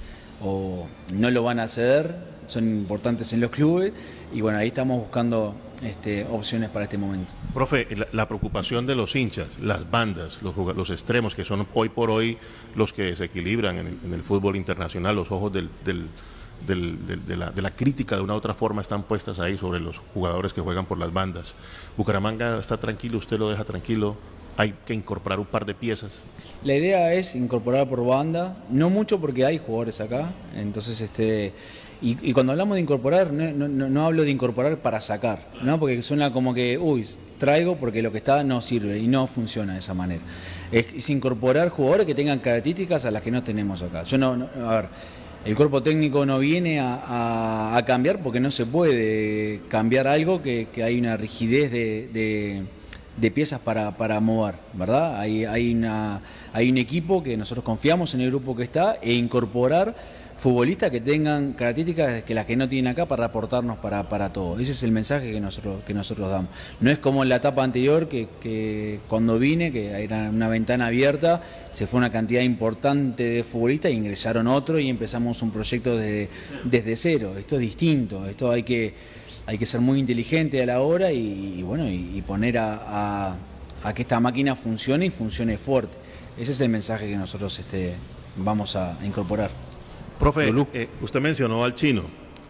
Speaker 18: o no lo van a hacer, son importantes en los clubes, y bueno, ahí estamos buscando este, opciones para este momento.
Speaker 17: Profe, la, la preocupación de los hinchas, las bandas, los, los extremos, que son hoy por hoy los que desequilibran en el, en el fútbol internacional, los ojos del, del, del, del, de, la, de la crítica de una u otra forma están puestas ahí sobre los jugadores que juegan por las bandas. Bucaramanga está tranquilo, usted lo deja tranquilo, hay que incorporar un par de piezas.
Speaker 18: La idea es incorporar por banda, no mucho porque hay jugadores acá, entonces este y, y cuando hablamos de incorporar, no, no, no hablo de incorporar para sacar, ¿no? Porque suena como que, uy, traigo porque lo que está no sirve y no funciona de esa manera. Es, es incorporar jugadores que tengan características a las que no tenemos acá. Yo no, no a ver, el cuerpo técnico no viene a, a, a cambiar porque no se puede cambiar algo que, que hay una rigidez de... de de piezas para, para mover, ¿verdad? Hay, hay, una, hay un equipo que nosotros confiamos en el grupo que está e incorporar futbolistas que tengan características que las que no tienen acá para aportarnos para, para todo. Ese es el mensaje que nosotros, que nosotros damos. No es como en la etapa anterior que, que cuando vine, que era una ventana abierta, se fue una cantidad importante de futbolistas y ingresaron otros y empezamos un proyecto desde, desde cero. Esto es distinto, esto hay que... Hay que ser muy inteligente a la hora y, y bueno y, y poner a, a, a que esta máquina funcione y funcione fuerte. Ese es el mensaje que nosotros este, vamos a incorporar.
Speaker 17: Profe, eh, usted mencionó al Chino.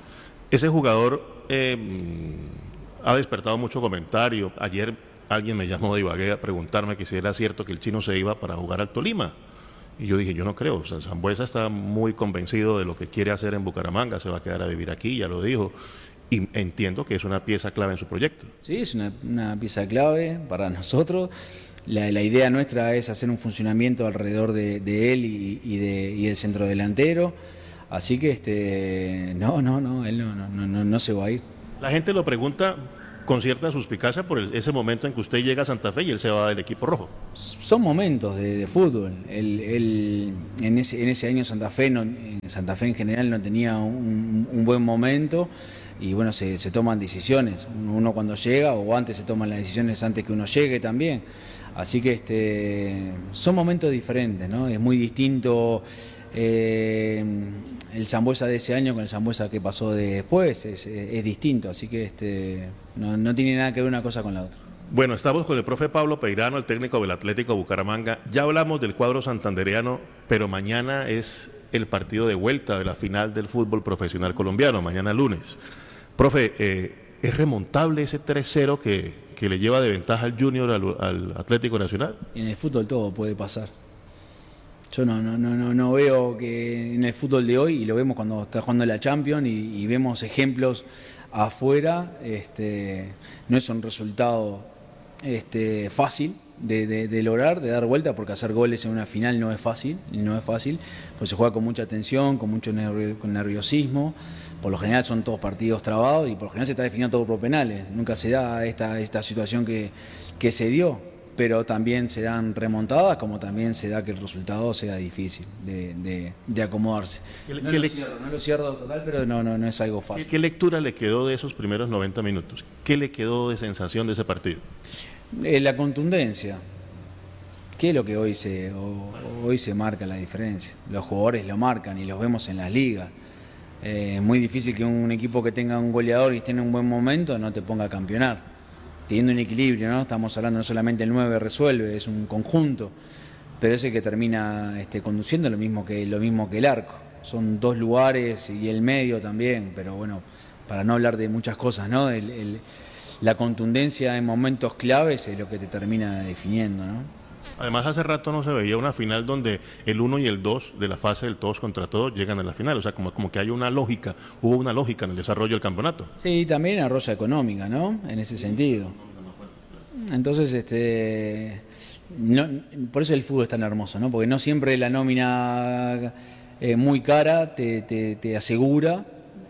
Speaker 17: Ese jugador eh, ha despertado mucho comentario. Ayer alguien me llamó de Ibagué a preguntarme que si era cierto que el Chino se iba para jugar al Tolima. Y yo dije, yo no creo. O sea, Sambuesa está muy convencido de lo que quiere hacer en Bucaramanga, se va a quedar a vivir aquí, ya lo dijo. Y entiendo que es una pieza clave en su proyecto.
Speaker 18: Sí, es una, una pieza clave para nosotros. la, la idea nuestra es hacer un funcionamiento alrededor de, de él y, y, de, y del centro delantero. Así que este no, no, no, él no, no, no, no se va a ir.
Speaker 17: La gente lo pregunta con cierta suspicacia por el- ese momento en que usted llega a Santa Fe y él se va del equipo rojo.
Speaker 18: Son momentos de, de fútbol. Él, él- en, ese, en ese año Santa Fe, no, en Santa Fe en general no tenía un, un buen momento y bueno, se, se toman decisiones. Uno cuando llega o antes se toman las decisiones antes que uno llegue también. Así que este, son momentos diferentes, ¿no? Es muy distinto eh, el Sambuesa de ese año con el Sambuesa que pasó después, es, es distinto. Así que este, no, no tiene nada que ver una cosa con la otra.
Speaker 17: Bueno, estamos con el profe Pablo Peirano, el técnico del Atlético Bucaramanga. Ya hablamos del cuadro santandereano, pero mañana es el partido de vuelta de la final del fútbol profesional colombiano, mañana lunes. Profe, eh, ¿es remontable ese tres cero que, que le lleva de ventaja al Junior al, al Atlético Nacional?
Speaker 18: En el fútbol todo puede pasar. Yo no, no, no, no, no veo que en el fútbol de hoy, y lo vemos cuando está jugando la Champions y, y vemos ejemplos afuera, este, no es un resultado este, fácil de, de, de lograr, de dar vuelta, porque hacer goles en una final no es fácil, no es fácil, pues se juega con mucha tensión, con mucho nervio- con nerviosismo. Por lo general son todos partidos trabados y por lo general se está definiendo todo por penales. Nunca se da esta, esta situación que, que se dio, pero también se dan remontadas, como también se da que el resultado sea difícil de, de, de acomodarse.
Speaker 17: ¿Qué le-
Speaker 18: No
Speaker 17: qué
Speaker 18: lo
Speaker 17: le-
Speaker 18: cierro, no lo cierro total, pero no, no, no es algo
Speaker 17: ¿Qué,
Speaker 18: fácil.
Speaker 17: qué lectura le quedó de esos primeros noventa minutos? ¿Qué le quedó de sensación de ese partido?
Speaker 18: Eh, la contundencia, que es lo que hoy se, o- hoy se marca la diferencia. Los jugadores lo marcan y los vemos en las ligas. Eh, es muy difícil que un equipo que tenga un goleador y esté en un buen momento no te ponga a campeonar. Teniendo un equilibrio, ¿no? Estamos hablando no solamente el nueve resuelve, es un conjunto, pero es el que termina este, conduciendo lo mismo que lo mismo que el arco. Son dos lugares y el medio también, pero bueno, para no hablar de muchas cosas, ¿no? El- el- la contundencia en momentos claves es lo que te termina definiendo, ¿no?
Speaker 17: Además, hace rato no se veía una final donde el uno y el dos de la fase del todos contra todos llegan a la final. O sea, como, como que hay una lógica, hubo una lógica en el desarrollo del campeonato.
Speaker 18: Sí, también arrolla económica, ¿no? En ese sentido. Entonces, este, no, por eso el fútbol es tan hermoso, ¿no? Porque no siempre la nómina eh, muy cara te, te- te asegura,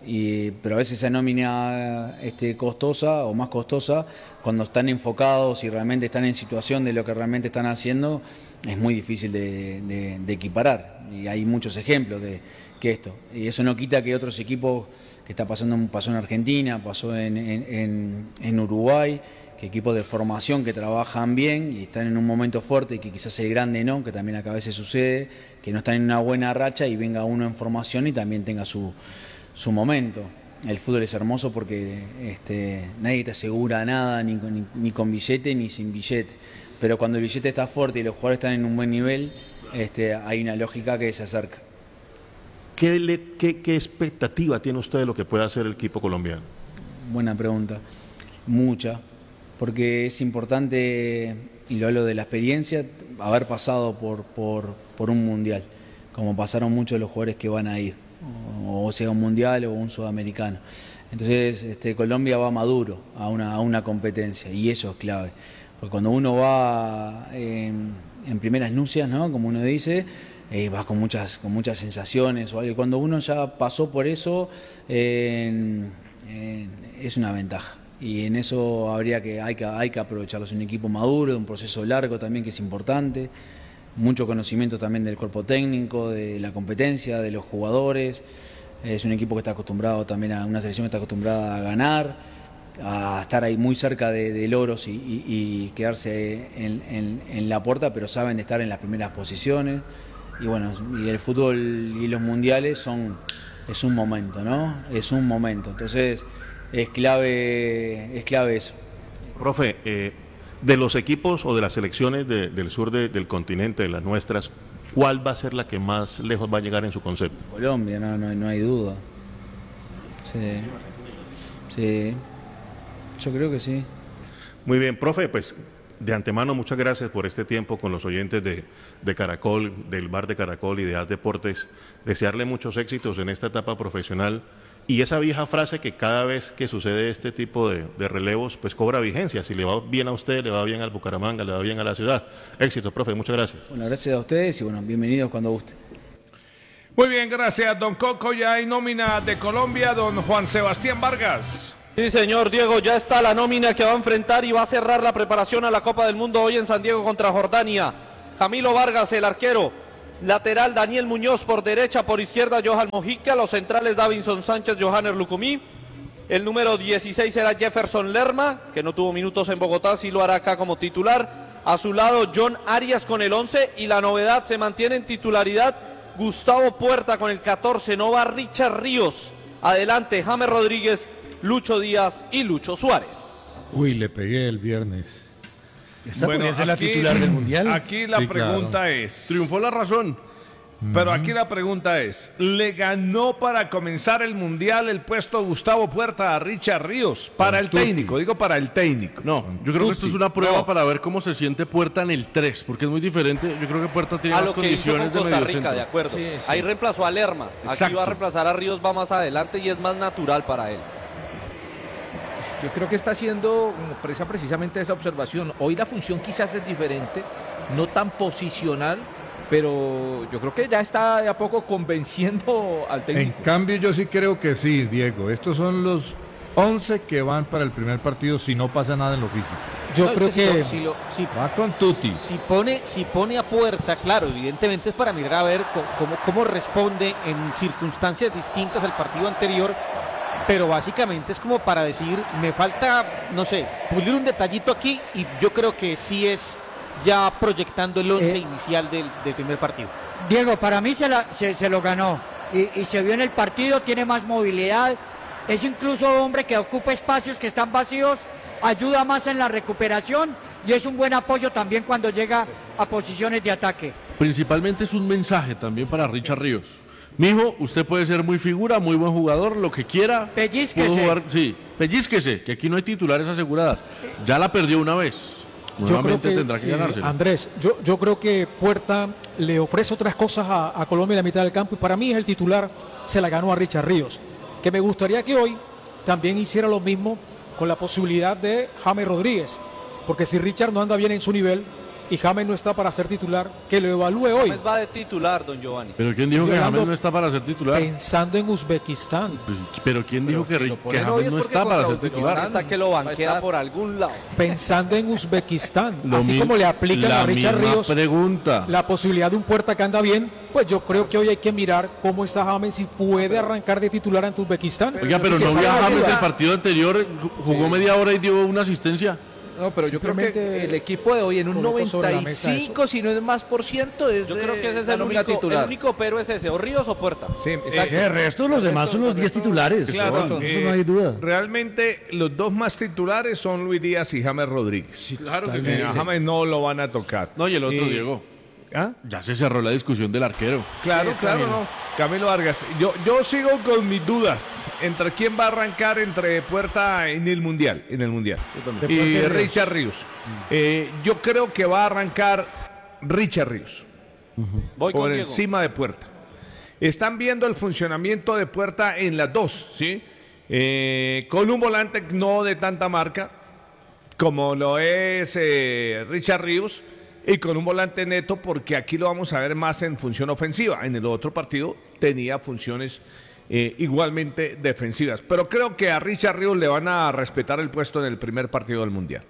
Speaker 18: y, pero a veces esa nómina este, costosa o más costosa, cuando están enfocados y realmente están en situación de lo que realmente están haciendo, es muy difícil de, de- de equiparar. Y hay muchos ejemplos de que esto. Y eso no quita que otros equipos, que está pasando, pasó en Argentina, pasó en, en- en- en Uruguay, que equipos de formación que trabajan bien y están en un momento fuerte y que quizás el grande no, que también acá a veces sucede, que no están en una buena racha y venga uno en formación y también tenga su, su momento. El fútbol es hermoso porque este, nadie te asegura nada, ni, con- ni, ni con billete ni sin billete. Pero cuando el billete está fuerte y los jugadores están en un buen nivel, este, hay una lógica que se acerca.
Speaker 17: ¿Qué, le- qué, qué expectativa tiene usted de lo que pueda hacer el equipo colombiano?
Speaker 18: Buena pregunta. Mucha. Porque es importante, y lo hablo de la experiencia, haber pasado por, por, por un mundial, como pasaron muchos de los jugadores que van a ir, o, o sea un mundial o un sudamericano. Entonces este, Colombia va maduro a una, a una competencia y eso es clave. Porque cuando uno va en, en primeras nupcias, ¿no? Como uno dice, eh, va con muchas, con muchas sensaciones o algo. Cuando uno ya pasó por eso, eh, eh, es una ventaja. Y en eso habría que, hay que, hay que aprovecharlo. Es un equipo maduro, un proceso largo también que es importante, mucho conocimiento también del cuerpo técnico, de la competencia, de los jugadores. Es un equipo que está acostumbrado también a una selección que está acostumbrada a ganar, a estar ahí muy cerca de, de logros y, y- y quedarse en, en- en la puerta, pero saben estar en las primeras posiciones. Y bueno, y el fútbol y los mundiales son, es un momento, ¿no? Es un momento. Entonces es clave, es clave eso.
Speaker 17: Profe, eh, de los equipos o de las selecciones de- del sur de- del continente, de las nuestras, ¿cuál va a ser la que más lejos va a llegar en su concepto?
Speaker 18: Colombia, no, no, no hay duda. Sí. Sí. Yo creo que sí.
Speaker 17: Muy bien, profe, pues de antemano muchas gracias por este tiempo con los oyentes de, de Caracol, del Bar de Caracol y de Haz Deportes. Desearle muchos éxitos en esta etapa profesional y esa vieja frase que cada vez que sucede este tipo de, de relevos, pues cobra vigencia. Si le va bien a usted, le va bien al Bucaramanga, le va bien a la ciudad. Éxito, profe, muchas gracias.
Speaker 18: Bueno, gracias a ustedes y bueno, bienvenidos cuando guste.
Speaker 5: Muy bien, gracias, don Coco. Ya hay nómina de Colombia, don Juan Sebastián Vargas.
Speaker 1: Sí, señor Diego, ya está la nómina que va a enfrentar y va a cerrar la preparación a la Copa del Mundo hoy en San Diego contra Jordania. Camilo Vargas, el arquero. Lateral, Daniel Muñoz por derecha, por izquierda, Johan Mojica. Los centrales, Davinson Sánchez, Johanner Lucumí. El número dieciséis era Jefferson Lerma, que no tuvo minutos en Bogotá, sí lo hará acá como titular. A su lado, John Arias con el once. Y la novedad, se mantiene en titularidad Gustavo Puerta con el catorce. No va Richard Ríos. Adelante, James Rodríguez, Lucho Díaz y Lucho Suárez.
Speaker 13: Uy, le pegué el viernes.
Speaker 4: ¿Esta podría ser la titular del Mundial?
Speaker 5: Aquí la
Speaker 13: Sí,
Speaker 5: pregunta
Speaker 13: claro.
Speaker 5: es...
Speaker 2: Triunfó la razón.
Speaker 5: Pero aquí la pregunta es, ¿le ganó para comenzar el Mundial el puesto Gustavo Puerta a Richard Ríos? Para el
Speaker 2: Tutti.
Speaker 5: técnico, digo para el técnico.
Speaker 2: No, yo creo que esto es una prueba
Speaker 5: No.
Speaker 2: para ver cómo se siente Puerta en el tres, porque es muy diferente. Yo creo que Puerta tiene
Speaker 1: A
Speaker 2: más
Speaker 1: lo que hizo
Speaker 2: condiciones
Speaker 1: con
Speaker 2: de
Speaker 1: Costa
Speaker 2: medio
Speaker 1: Rica,
Speaker 2: centro.
Speaker 1: de acuerdo.
Speaker 3: Sí, sí.
Speaker 1: Ahí reemplazó a Lerma. Aquí
Speaker 2: Exacto.
Speaker 1: va a reemplazar a Ríos, va más adelante y es más natural para él.
Speaker 3: Yo creo que está haciendo como presa precisamente esa observación. Hoy la función quizás es diferente, no tan posicional, pero yo creo que ya está de a poco convenciendo al
Speaker 13: En
Speaker 3: técnico.
Speaker 13: cambio, yo sí creo que sí, Diego. Estos son los once que van para el primer partido si no pasa nada en lo físico.
Speaker 11: Yo
Speaker 7: No, es
Speaker 11: creo
Speaker 7: que si
Speaker 11: que
Speaker 7: lo- si lo- si-
Speaker 13: Va con Tutti.
Speaker 7: Si pone, si pone a Puerta, claro, evidentemente es para mirar a ver co- cómo, cómo responde en circunstancias distintas al partido anterior, pero básicamente es como para decir, me falta, no sé, pulir un detallito aquí y yo creo que sí es ya proyectando el once
Speaker 8: Eh.
Speaker 7: inicial del, del primer partido.
Speaker 8: Diego, para mí se, la- se, se lo ganó y, y se vio en el partido, tiene más movilidad, es incluso hombre que ocupa espacios que están vacíos, ayuda más en la recuperación y es un buen apoyo también cuando llega a posiciones de ataque.
Speaker 2: Principalmente es un mensaje también para Richard Ríos. Mijo, usted puede ser muy figura, muy buen jugador, lo que quiera.
Speaker 8: Pellízquese.
Speaker 2: Pudo jugar- sí, pellízquese, que aquí no hay titulares aseguradas. Ya la perdió una vez.
Speaker 11: Yo creo
Speaker 2: Nuevamente
Speaker 11: que,
Speaker 2: tendrá que
Speaker 11: eh,
Speaker 2: ganársela.
Speaker 11: Andrés, yo, yo creo que Puerta le ofrece otras cosas a, a Colombia en la mitad del campo y para mí es el titular, se la ganó a Richard Ríos. Que me gustaría que hoy también hiciera lo mismo con la posibilidad de James Rodríguez, porque si Richard no anda bien en su nivel y James no está para ser titular, que lo evalúe hoy.
Speaker 1: James va de titular, don Giovanni.
Speaker 2: Pero ¿quién dijo que
Speaker 11: Hablando-
Speaker 2: James no está para ser titular?
Speaker 11: Pensando en Uzbekistán.
Speaker 2: Pues, pero ¿quién dijo que,
Speaker 3: si lo
Speaker 2: Ri-
Speaker 3: ponen
Speaker 2: que
Speaker 3: hoy
Speaker 2: James
Speaker 3: es
Speaker 2: no
Speaker 3: porque
Speaker 2: está para
Speaker 3: contra
Speaker 2: ser titular?
Speaker 1: Hasta que lo
Speaker 3: Va a
Speaker 1: banquea
Speaker 3: estar.
Speaker 1: por algún lado.
Speaker 11: Pensando en Uzbekistán,
Speaker 2: Lo
Speaker 11: así
Speaker 2: mi-
Speaker 11: como le aplican
Speaker 2: la
Speaker 11: a Richard
Speaker 2: misma
Speaker 11: Ríos
Speaker 2: pregunta.
Speaker 11: la posibilidad de un Puerta que anda bien, pues yo creo que hoy hay que mirar cómo está James, si puede arrancar de titular ante Uzbekistán.
Speaker 2: Oiga, pero
Speaker 11: Que
Speaker 2: no vio a
Speaker 11: salga
Speaker 2: James
Speaker 11: duda.
Speaker 2: el partido anterior, jugó
Speaker 3: Sí.
Speaker 2: media hora y dio una asistencia.
Speaker 3: No, pero yo creo que
Speaker 11: Simplemente
Speaker 3: el equipo de hoy en un
Speaker 11: colocó sobre la mesa
Speaker 3: noventa y cinco, si no es más por ciento, es
Speaker 1: Yo creo que ese es
Speaker 3: la
Speaker 1: el
Speaker 3: nómina
Speaker 1: único, el
Speaker 3: titular.
Speaker 1: único pero es ese, o Ríos o Puerta.
Speaker 5: Sí,
Speaker 4: Sí, el resto, los demás son los diez titulares.
Speaker 5: Claro,
Speaker 4: Eso,
Speaker 5: eh,
Speaker 4: eso no hay duda.
Speaker 5: Realmente los dos más titulares son Luis Díaz y James Rodríguez.
Speaker 2: Claro que
Speaker 5: Eh,
Speaker 2: sí.
Speaker 5: a James no lo van a tocar.
Speaker 2: No, y el otro,
Speaker 5: Y-
Speaker 2: Diego.
Speaker 5: ¿Ah?
Speaker 2: Ya se cerró la discusión del arquero.
Speaker 5: Claro,
Speaker 2: Sí,
Speaker 5: claro,
Speaker 2: Camilo.
Speaker 5: no. Camilo Vargas, yo, yo sigo con mis dudas entre quién va a arrancar entre Puerta en el Mundial, en el Mundial.
Speaker 11: De
Speaker 5: Y
Speaker 11: Puerta y Ríos.
Speaker 5: Richard Ríos. Eh, yo creo que va a arrancar Richard Ríos.
Speaker 1: Voy con
Speaker 5: por
Speaker 1: Diego.
Speaker 5: encima de Puerta. Están viendo el funcionamiento de Puerta en las dos, ¿sí? Eh, con un volante no de tanta marca, como lo es eh, Richard Ríos, y con un volante neto, porque aquí lo vamos a ver más en función ofensiva. En el otro partido tenía funciones eh, igualmente defensivas. Pero creo que a Richard Ríos le van a respetar el puesto en el primer partido del Mundial.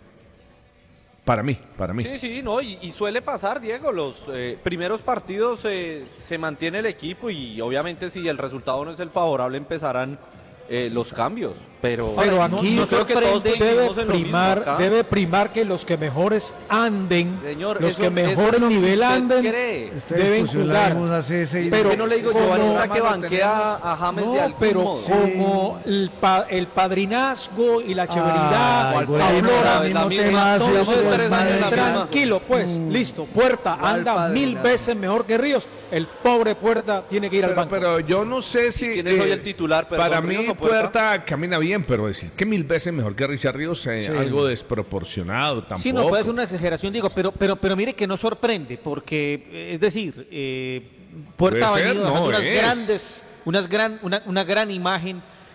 Speaker 5: Para mí, para mí.
Speaker 1: Sí, sí, no, y, y suele pasar, Diego, los eh, primeros partidos eh, se mantiene el equipo y obviamente si el resultado no es el favorable empezarán eh, los cambios, pero,
Speaker 11: Pero
Speaker 1: no-
Speaker 11: aquí
Speaker 1: no creo que todos
Speaker 11: debe
Speaker 1: coincidimos en lo mismo
Speaker 11: primar,
Speaker 1: acá.
Speaker 11: debe primar que los que mejores anden,
Speaker 1: Señor,
Speaker 11: los
Speaker 1: eso-
Speaker 11: que
Speaker 1: eso
Speaker 11: mejor
Speaker 1: es lo que
Speaker 11: nivel
Speaker 1: usted
Speaker 11: anden,
Speaker 1: cree.
Speaker 4: Esta
Speaker 11: deben
Speaker 4: discusión la
Speaker 11: jugar.
Speaker 4: vimos hace seis
Speaker 11: Pero
Speaker 1: Yo no le digo
Speaker 11: como-
Speaker 1: Giovanni está que
Speaker 3: lo
Speaker 1: banquea a James
Speaker 11: No,
Speaker 1: de algún
Speaker 11: pero
Speaker 1: modo.
Speaker 11: como el, pa- el padrinazgo y la chéveridad
Speaker 4: Ay, volvemos
Speaker 11: aflora,
Speaker 4: al mismo
Speaker 1: la misma-
Speaker 4: tema hace
Speaker 1: todos
Speaker 11: entonces,
Speaker 1: tres años la misma.
Speaker 11: tranquilo, pues, listo. Puerta
Speaker 3: ¿Cuál
Speaker 11: anda mil
Speaker 3: padrinazgo?
Speaker 11: veces mejor que Ríos. El pobre Puerta tiene que ir al
Speaker 5: Pero,
Speaker 11: banco.
Speaker 5: pero yo no sé si...
Speaker 1: ¿Quién es hoy el titular, perdón,
Speaker 5: para
Speaker 1: Ríos
Speaker 5: mí
Speaker 1: o Puerta?
Speaker 5: Puerta camina bien, pero decir que mil veces mejor que Richard Ríos, eh, algo desproporcionado tampoco.
Speaker 7: Sí, no puede ser una exageración, digo, pero, pero, pero mire que no sorprende, porque, eh, es decir, eh, Puerta ha
Speaker 5: Puede ser,
Speaker 7: venido
Speaker 5: no
Speaker 7: dejando unas
Speaker 5: es.
Speaker 7: grandes, unas gran, una, una gran imagen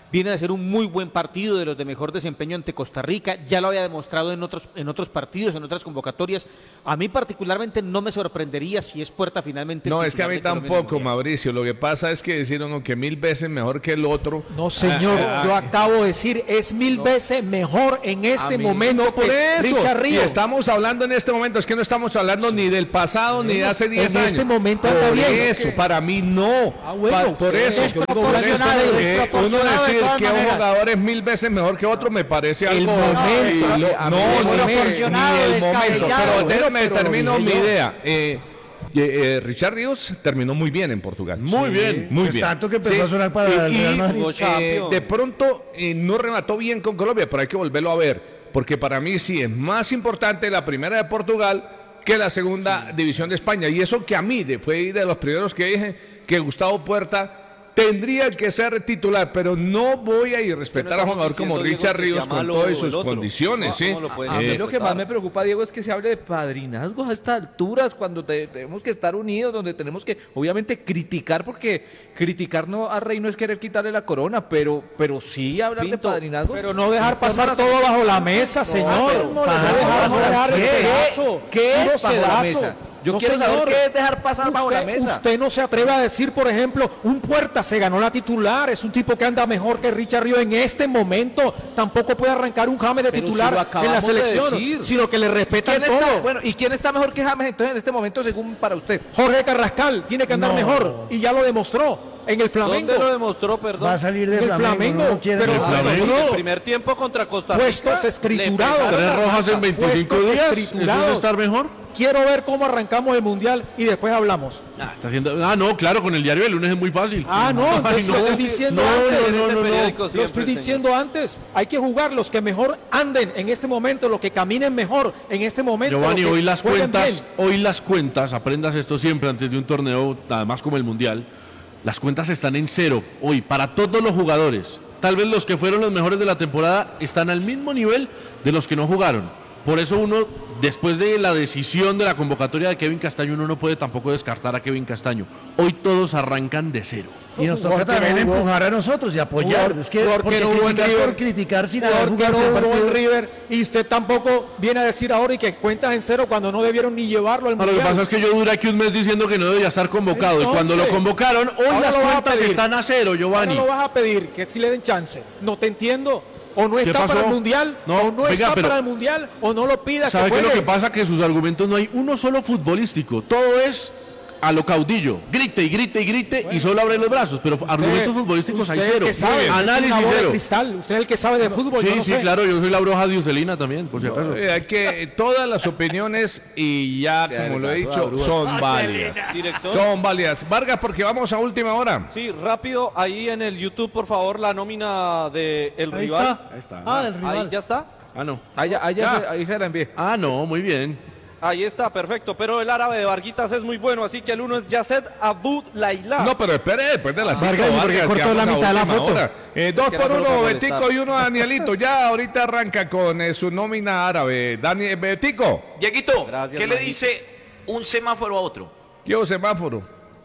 Speaker 7: viene de hacer un muy buen partido, de los de mejor desempeño ante Costa Rica, ya lo había demostrado en otros, en otros partidos, en otras convocatorias. A mí particularmente no me sorprendería si es Puerta finalmente.
Speaker 5: No, es que a mí tampoco, Mauricio. Lo que pasa es que decir uno que mil veces mejor que el otro.
Speaker 11: No, señor,
Speaker 5: Ah, ah,
Speaker 11: yo acabo de decir, es mil veces mejor en este momento
Speaker 5: no, por
Speaker 11: que
Speaker 5: eso.
Speaker 11: Richard
Speaker 5: Y
Speaker 11: Ríos.
Speaker 5: estamos hablando en este momento, es que no estamos hablando ni del pasado ni de hace diez
Speaker 11: En
Speaker 5: años.
Speaker 11: este momento anda
Speaker 5: por
Speaker 11: bien.
Speaker 5: eso, para mí no.
Speaker 11: bueno,
Speaker 5: Pa- por
Speaker 11: usted-
Speaker 5: eso,
Speaker 11: es
Speaker 5: por
Speaker 11: desproporcionado,
Speaker 5: eso,
Speaker 11: es
Speaker 5: eh, uno
Speaker 11: desproporcionado de
Speaker 5: decir
Speaker 11: todas
Speaker 5: que un
Speaker 11: maneras.
Speaker 5: jugador es mil veces mejor que otro me parece
Speaker 11: El
Speaker 5: algo.
Speaker 11: momento,
Speaker 5: no,
Speaker 11: a
Speaker 5: no,
Speaker 11: mí
Speaker 5: no,
Speaker 11: es
Speaker 5: ni el
Speaker 11: desproporcionado,
Speaker 5: momento.
Speaker 11: descabellado.
Speaker 5: Pero
Speaker 11: Bueno,
Speaker 5: déjame
Speaker 11: pero lo
Speaker 5: termino
Speaker 11: dije
Speaker 5: mi
Speaker 11: yo.
Speaker 5: idea. Eh, eh, eh, Richard Ríos terminó muy bien en Portugal.
Speaker 4: Muy bien.
Speaker 5: Muy
Speaker 4: Pues
Speaker 5: bien.
Speaker 4: tanto que empezó a sonar para el
Speaker 5: y,
Speaker 4: Real Madrid.
Speaker 5: y,
Speaker 4: Jugó
Speaker 5: eh,
Speaker 4: Champions.
Speaker 5: de pronto eh, no remató bien con Colombia, pero hay que volverlo a ver. Porque para mí sí es más importante la primera de Portugal que la segunda división de España. Y eso que a mí de- fue de los primeros que dije que Gustavo Puerta tendría que ser titular, pero no voy a irrespetar a un jugador como Richard Ríos con todas sus condiciones. ¿sí?
Speaker 3: A mí
Speaker 5: Eh,
Speaker 3: lo que más me preocupa, Diego, es que se hable de padrinazgos a estas alturas, cuando te- tenemos que estar unidos, donde tenemos que, obviamente, criticar, porque criticar no a Rey no es querer quitarle la corona, pero, pero sí hablar de padrinazgos.
Speaker 11: Pero no dejar pasar todo bajo la mesa, señor.
Speaker 3: pero-
Speaker 11: No dejar, no dejar el
Speaker 3: ¿Qué?
Speaker 11: sedazo.
Speaker 3: ¿Qué es
Speaker 11: puro
Speaker 3: bajo la
Speaker 11: sedazo.
Speaker 3: mesa? Yo
Speaker 11: No,
Speaker 3: quiero saber
Speaker 11: señor.
Speaker 3: qué es dejar pasar bajo la
Speaker 11: Usted-
Speaker 3: mesa.
Speaker 11: Usted no se atreve a decir, por ejemplo, un Puerta se ganó la titular, es un tipo que anda mejor que Richard Ríos en este momento. Tampoco puede arrancar un James de
Speaker 3: Pero si
Speaker 11: titular
Speaker 3: lo
Speaker 11: en la
Speaker 3: acabamos de
Speaker 11: selección,
Speaker 3: decir.
Speaker 11: sino que le respetan
Speaker 3: ¿Quién está-
Speaker 11: todo.
Speaker 3: bueno, ¿y quién está mejor que James entonces en este momento según para usted?
Speaker 11: Jorge Carrascal tiene que andar
Speaker 3: No.
Speaker 11: mejor y ya lo demostró en el Flamengo.
Speaker 1: ¿Dónde lo demostró, perdón?
Speaker 4: Va a salir de
Speaker 11: En el
Speaker 4: Flamengo,
Speaker 11: Flamengo,
Speaker 4: no lo quiere
Speaker 11: pero-
Speaker 4: en el
Speaker 1: Ah, bueno,
Speaker 4: Flamengo.
Speaker 1: y el primer tiempo contra Costa Rica.
Speaker 11: Puestos escriturados.
Speaker 1: le pegaron
Speaker 2: Tres
Speaker 1: la
Speaker 2: rojas
Speaker 1: raja.
Speaker 2: en veinticinco
Speaker 11: Puestos
Speaker 2: días. ¿Eso es
Speaker 11: escriturados.
Speaker 2: estar mejor?
Speaker 11: Quiero ver cómo arrancamos el Mundial y después hablamos.
Speaker 2: Ah, está haciendo- ah, no, claro, con el diario del lunes es muy fácil.
Speaker 11: Ah, no,
Speaker 2: Ay,
Speaker 11: entonces lo estoy diciendo
Speaker 2: no,
Speaker 11: antes.
Speaker 2: no, no, no, no.
Speaker 11: Lo estoy diciendo antes. Hay que jugar los que mejor anden en este momento, los que caminen mejor en este momento.
Speaker 2: Giovanni,
Speaker 11: los que
Speaker 2: hoy las
Speaker 11: jueguen
Speaker 2: cuentas,
Speaker 11: bien.
Speaker 2: hoy las cuentas, aprendas esto siempre antes de un torneo, además como el Mundial, las cuentas están en cero hoy para todos los jugadores. Tal vez los que fueron los mejores de la temporada están al mismo nivel de los que no jugaron. Por eso uno, después de la decisión de la convocatoria de Kevin Castaño, uno no puede tampoco descartar a Kevin Castaño. Hoy todos arrancan de cero.
Speaker 4: Y nos toca también empujar a nosotros y apoyar.
Speaker 11: Jugó-
Speaker 4: Es que
Speaker 11: jugador
Speaker 4: porque
Speaker 11: que no jugó en
Speaker 4: criticar
Speaker 11: River.
Speaker 4: por criticar sin
Speaker 11: Jugador
Speaker 4: haber
Speaker 11: que
Speaker 4: jugado
Speaker 11: no
Speaker 4: el
Speaker 11: jugó en
Speaker 4: partido.
Speaker 11: River y usted tampoco viene a decir ahora y que cuentas en cero cuando no debieron ni llevarlo al
Speaker 2: No, lo que
Speaker 11: Mundial.
Speaker 2: pasa es que yo duré aquí un mes diciendo que no debía estar convocado y cuando lo
Speaker 11: Entonces,
Speaker 2: convocaron, hoy
Speaker 11: ahora
Speaker 2: las
Speaker 11: lo vas a
Speaker 2: cuentas
Speaker 11: pedir.
Speaker 2: están a cero, Giovanni.
Speaker 11: Ahora lo vas a pedir que si le den chance. No te entiendo. O no
Speaker 2: ¿Qué
Speaker 11: está para
Speaker 2: pasó?
Speaker 11: el Mundial,
Speaker 2: No,
Speaker 11: o no
Speaker 2: venga,
Speaker 11: está
Speaker 2: pero-
Speaker 11: para el Mundial, o no lo pida
Speaker 2: ¿Sabe
Speaker 11: que
Speaker 2: qué es lo
Speaker 11: juegue.
Speaker 2: que pasa? Que sus argumentos no hay uno solo futbolístico, todo es a lo caudillo, grite y grite y grite y solo abre los brazos, pero argumentos futbolísticos hay
Speaker 11: usted
Speaker 2: cero.
Speaker 11: que sabe, usted tiene
Speaker 2: Análisis
Speaker 11: una bola de
Speaker 2: cero.
Speaker 11: cristal, usted es el que sabe de fútbol,
Speaker 2: Sí,
Speaker 11: yo no
Speaker 2: sí,
Speaker 11: sé.
Speaker 2: claro, yo soy la broja de Ucelina también, por si acaso.
Speaker 5: Eh, hay que todas las opiniones y ya
Speaker 1: Se
Speaker 5: como lo he
Speaker 1: adelgazó la
Speaker 5: dicho
Speaker 1: bruja.
Speaker 5: son
Speaker 1: Ah,
Speaker 5: válidas.
Speaker 1: Director.
Speaker 5: Son válidas. Vargas, porque vamos a última hora.
Speaker 1: Sí, rápido, ahí en el YouTube, por favor, la nómina de el
Speaker 6: Ahí
Speaker 1: rival.
Speaker 6: está. Ahí está. Ah, del rival.
Speaker 1: Ahí ya está.
Speaker 2: Ah, no.
Speaker 3: Ahí, ya- ahí ya
Speaker 1: Ya.
Speaker 3: se, ahí se la envié.
Speaker 2: Ah, no, muy bien.
Speaker 1: Ahí está, perfecto. Pero el árabe de Varguitas es muy bueno, así que el uno es Yasset Abud Laila.
Speaker 5: No, pero espere, después de las cinco
Speaker 6: Vargas, ¿y por qué
Speaker 5: Vargas,
Speaker 6: cortó
Speaker 5: quedamos
Speaker 6: la
Speaker 5: a
Speaker 6: mitad de la
Speaker 5: última
Speaker 6: foto?
Speaker 5: hora. Eh, dos
Speaker 1: Es que
Speaker 5: por
Speaker 1: era solo
Speaker 5: uno,
Speaker 1: para
Speaker 5: Betico
Speaker 1: molestar.
Speaker 5: y uno, Danielito. Ya ahorita arranca con eh, su nómina árabe. Dani, eh, Betico.
Speaker 14: Dieguito,
Speaker 1: Gracias,
Speaker 14: ¿qué le
Speaker 1: manito.
Speaker 14: dice un semáforo a otro?
Speaker 5: Yo semáforo.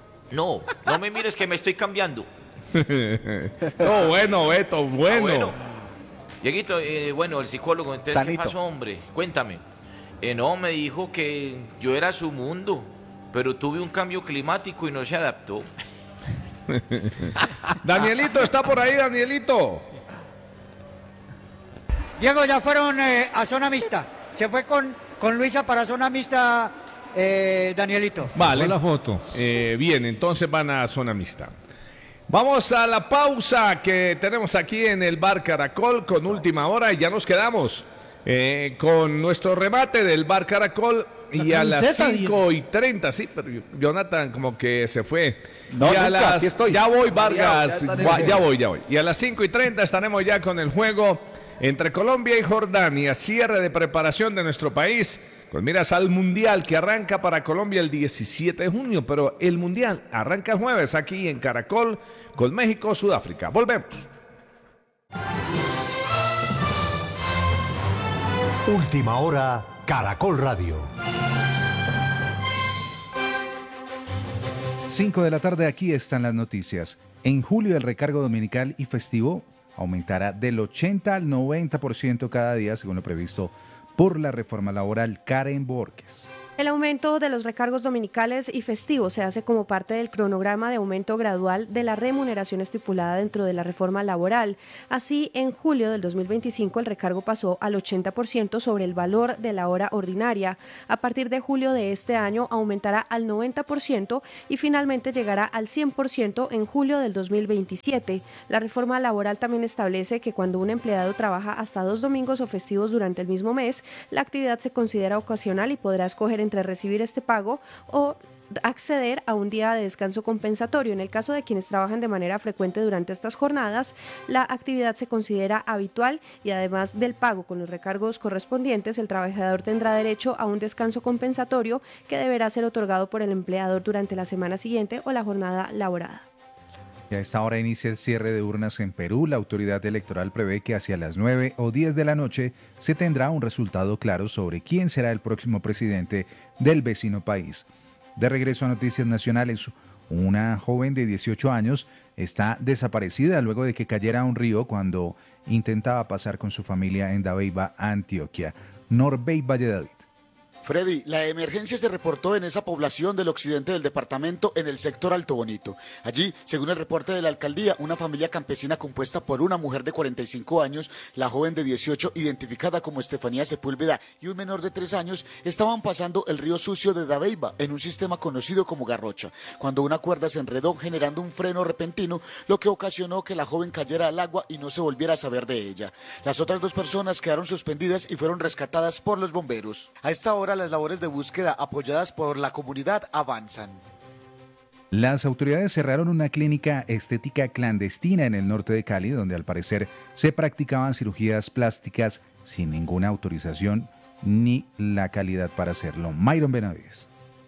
Speaker 14: No, no me mires que me estoy cambiando.
Speaker 5: No, bueno, Beto, bueno.
Speaker 14: Ah, bueno. Dieguito, eh, bueno, el psicólogo, entonces,
Speaker 5: Sanito.
Speaker 14: ¿qué pasó, hombre? Cuéntame. Eh, no, me dijo que yo era su mundo, pero tuve un cambio climático y no se adaptó.
Speaker 5: Danielito, está por ahí, Danielito.
Speaker 8: Diego, ya fueron eh, a zona mixta. Se fue con, con Luisa para zona mixta, eh, Danielito.
Speaker 5: Vale.
Speaker 13: la foto.
Speaker 5: Eh, bien, entonces van a zona mixta. Vamos a la pausa que tenemos aquí en el Bar Caracol con última hora y ya nos quedamos eh, con nuestro remate del Bar Caracol y
Speaker 6: La
Speaker 5: a las
Speaker 6: camiseta,
Speaker 5: cinco y treinta, sí, pero Jonathan como que se fue.
Speaker 6: No,
Speaker 5: y a
Speaker 6: nunca,
Speaker 5: las,
Speaker 6: aquí estoy.
Speaker 5: Ya voy,
Speaker 6: Ya,
Speaker 5: Vargas,
Speaker 6: ya está en
Speaker 5: ya,
Speaker 6: el-
Speaker 5: ya voy, ya voy. Y a las cinco y treinta estaremos ya con el juego entre Colombia y Jordania, cierre de preparación de nuestro país. Con miras al Mundial que arranca para Colombia el diecisiete de junio, pero el Mundial arranca el jueves aquí en Caracol con México, Sudáfrica. Volvemos.
Speaker 19: Última hora, Caracol Radio.
Speaker 20: cinco de la tarde, aquí están las noticias. En julio el recargo dominical y festivo aumentará del ochenta al noventa por ciento cada día, según lo previsto por la reforma laboral. Karen Borges.
Speaker 21: El aumento de los recargos dominicales y festivos se hace como parte del cronograma de aumento gradual de la remuneración estipulada dentro de la reforma laboral. Así, en julio del dos mil veinticinco el recargo pasó al ochenta por ciento sobre el valor de la hora ordinaria. A partir de julio de este año aumentará al noventa por ciento y finalmente llegará al cien por ciento en julio del dos mil veintisiete. La reforma laboral también establece que cuando un empleado trabaja hasta dos domingos o festivos durante el mismo mes, la actividad se considera ocasional y podrá escoger entre recibir este pago o acceder a un día de descanso compensatorio. En el caso de quienes trabajan de manera frecuente durante estas jornadas, la actividad se considera habitual y además del pago con los recargos correspondientes, el trabajador tendrá derecho a un descanso compensatorio que deberá ser otorgado por el empleador durante la semana siguiente o la jornada laborada.
Speaker 20: Y a esta hora inicia el cierre de urnas en Perú. La autoridad electoral prevé que hacia las nueve o diez de la noche se tendrá un resultado claro sobre quién será el próximo presidente del vecino país. De regreso a Noticias Nacionales, una joven de dieciocho años está desaparecida luego de que cayera a un río cuando intentaba pasar con su familia en Dabeiba, Antioquia. Norbey Valladolid.
Speaker 22: Freddy, la emergencia se reportó en esa población del occidente del departamento, en el sector Alto Bonito. Allí, según el reporte de la alcaldía, una familia campesina compuesta por una mujer de cuarenta y cinco años, la joven de dieciocho, identificada como Estefanía Sepúlveda, y un menor de tres años, estaban pasando el río sucio de Dabeiba en un sistema conocido como garrocha, cuando una cuerda se enredó generando un freno repentino, lo que ocasionó que la joven cayera al agua y no se volviera a saber de ella. Las otras dos personas quedaron suspendidas y fueron rescatadas por los bomberos. A esta hora, las labores de búsqueda apoyadas por la comunidad avanzan.
Speaker 20: Las autoridades cerraron una clínica estética clandestina en el norte de Cali, donde al parecer se practicaban cirugías plásticas sin ninguna autorización ni la calidad para hacerlo. Myron Benavides.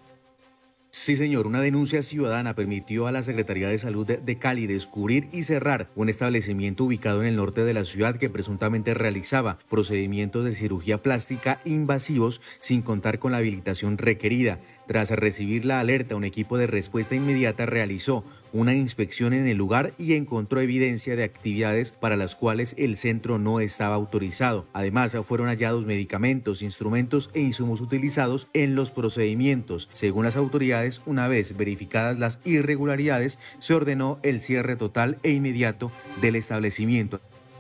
Speaker 23: Sí, señor, una denuncia ciudadana permitió a la Secretaría de Salud de Cali descubrir y cerrar un establecimiento ubicado en el norte de la ciudad que presuntamente realizaba procedimientos de cirugía plástica invasivos sin contar con la habilitación requerida. Tras recibir la alerta, un equipo de respuesta inmediata realizó una inspección en el lugar y encontró evidencia de actividades para las cuales el centro no estaba autorizado. Además, fueron hallados medicamentos, instrumentos e insumos utilizados en los procedimientos. Según las autoridades, una vez verificadas las irregularidades, se ordenó el cierre total e inmediato del establecimiento.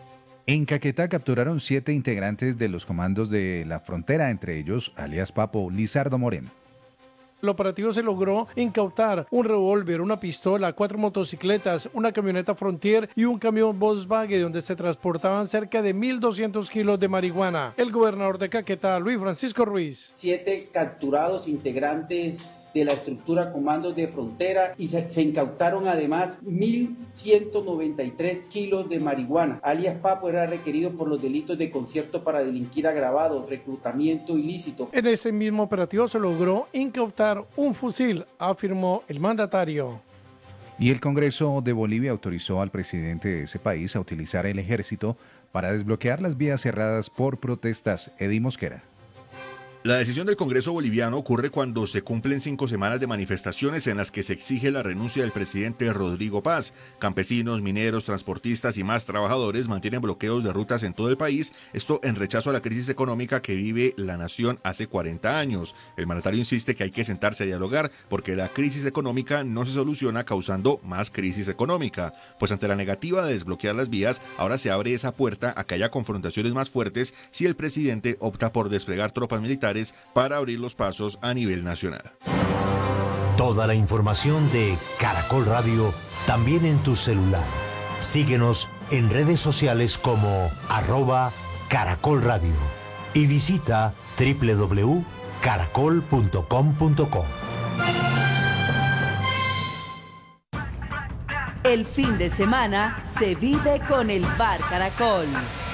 Speaker 20: En Caquetá capturaron siete integrantes de los comandos de la frontera, entre ellos, alias Papo, Lizardo Moreno.
Speaker 24: El operativo se logró incautar un revólver, una pistola, cuatro motocicletas, una camioneta Frontier y un camión Volkswagen donde se transportaban cerca de mil doscientos kilos de marihuana. El gobernador de Caquetá, Luis Francisco Ruiz.
Speaker 25: Siete capturados integrantes de la estructura Comandos de Frontera y se, se incautaron además mil ciento noventa y tres kilos de marihuana. Alias Papo era requerido por los delitos de concierto para delinquir agravado, reclutamiento ilícito.
Speaker 24: En ese mismo operativo se logró incautar un fusil, afirmó el mandatario.
Speaker 20: Y el Congreso de Bolivia autorizó al presidente de ese país a utilizar el ejército para desbloquear las vías cerradas por protestas. Eddie Mosquera.
Speaker 26: La decisión del Congreso boliviano ocurre cuando se cumplen cinco semanas de manifestaciones en las que se exige la renuncia del presidente Rodrigo Paz. Campesinos, mineros, transportistas y más trabajadores mantienen bloqueos de rutas en todo el país, esto en rechazo a la crisis económica que vive la nación hace cuarenta años. El mandatario insiste que hay que sentarse a dialogar porque la crisis económica no se soluciona causando más crisis económica. Pues ante la negativa de desbloquear las vías, ahora se abre esa puerta a que haya confrontaciones más fuertes si el presidente opta por desplegar tropas militares para abrir los pasos a nivel nacional.
Speaker 19: Toda la información de Caracol Radio también en tu celular. Síguenos en redes sociales como arroba Caracol Radio y visita doble u doble u doble u punto caracol punto com punto co.
Speaker 27: El fin de semana se vive con el Bar Caracol.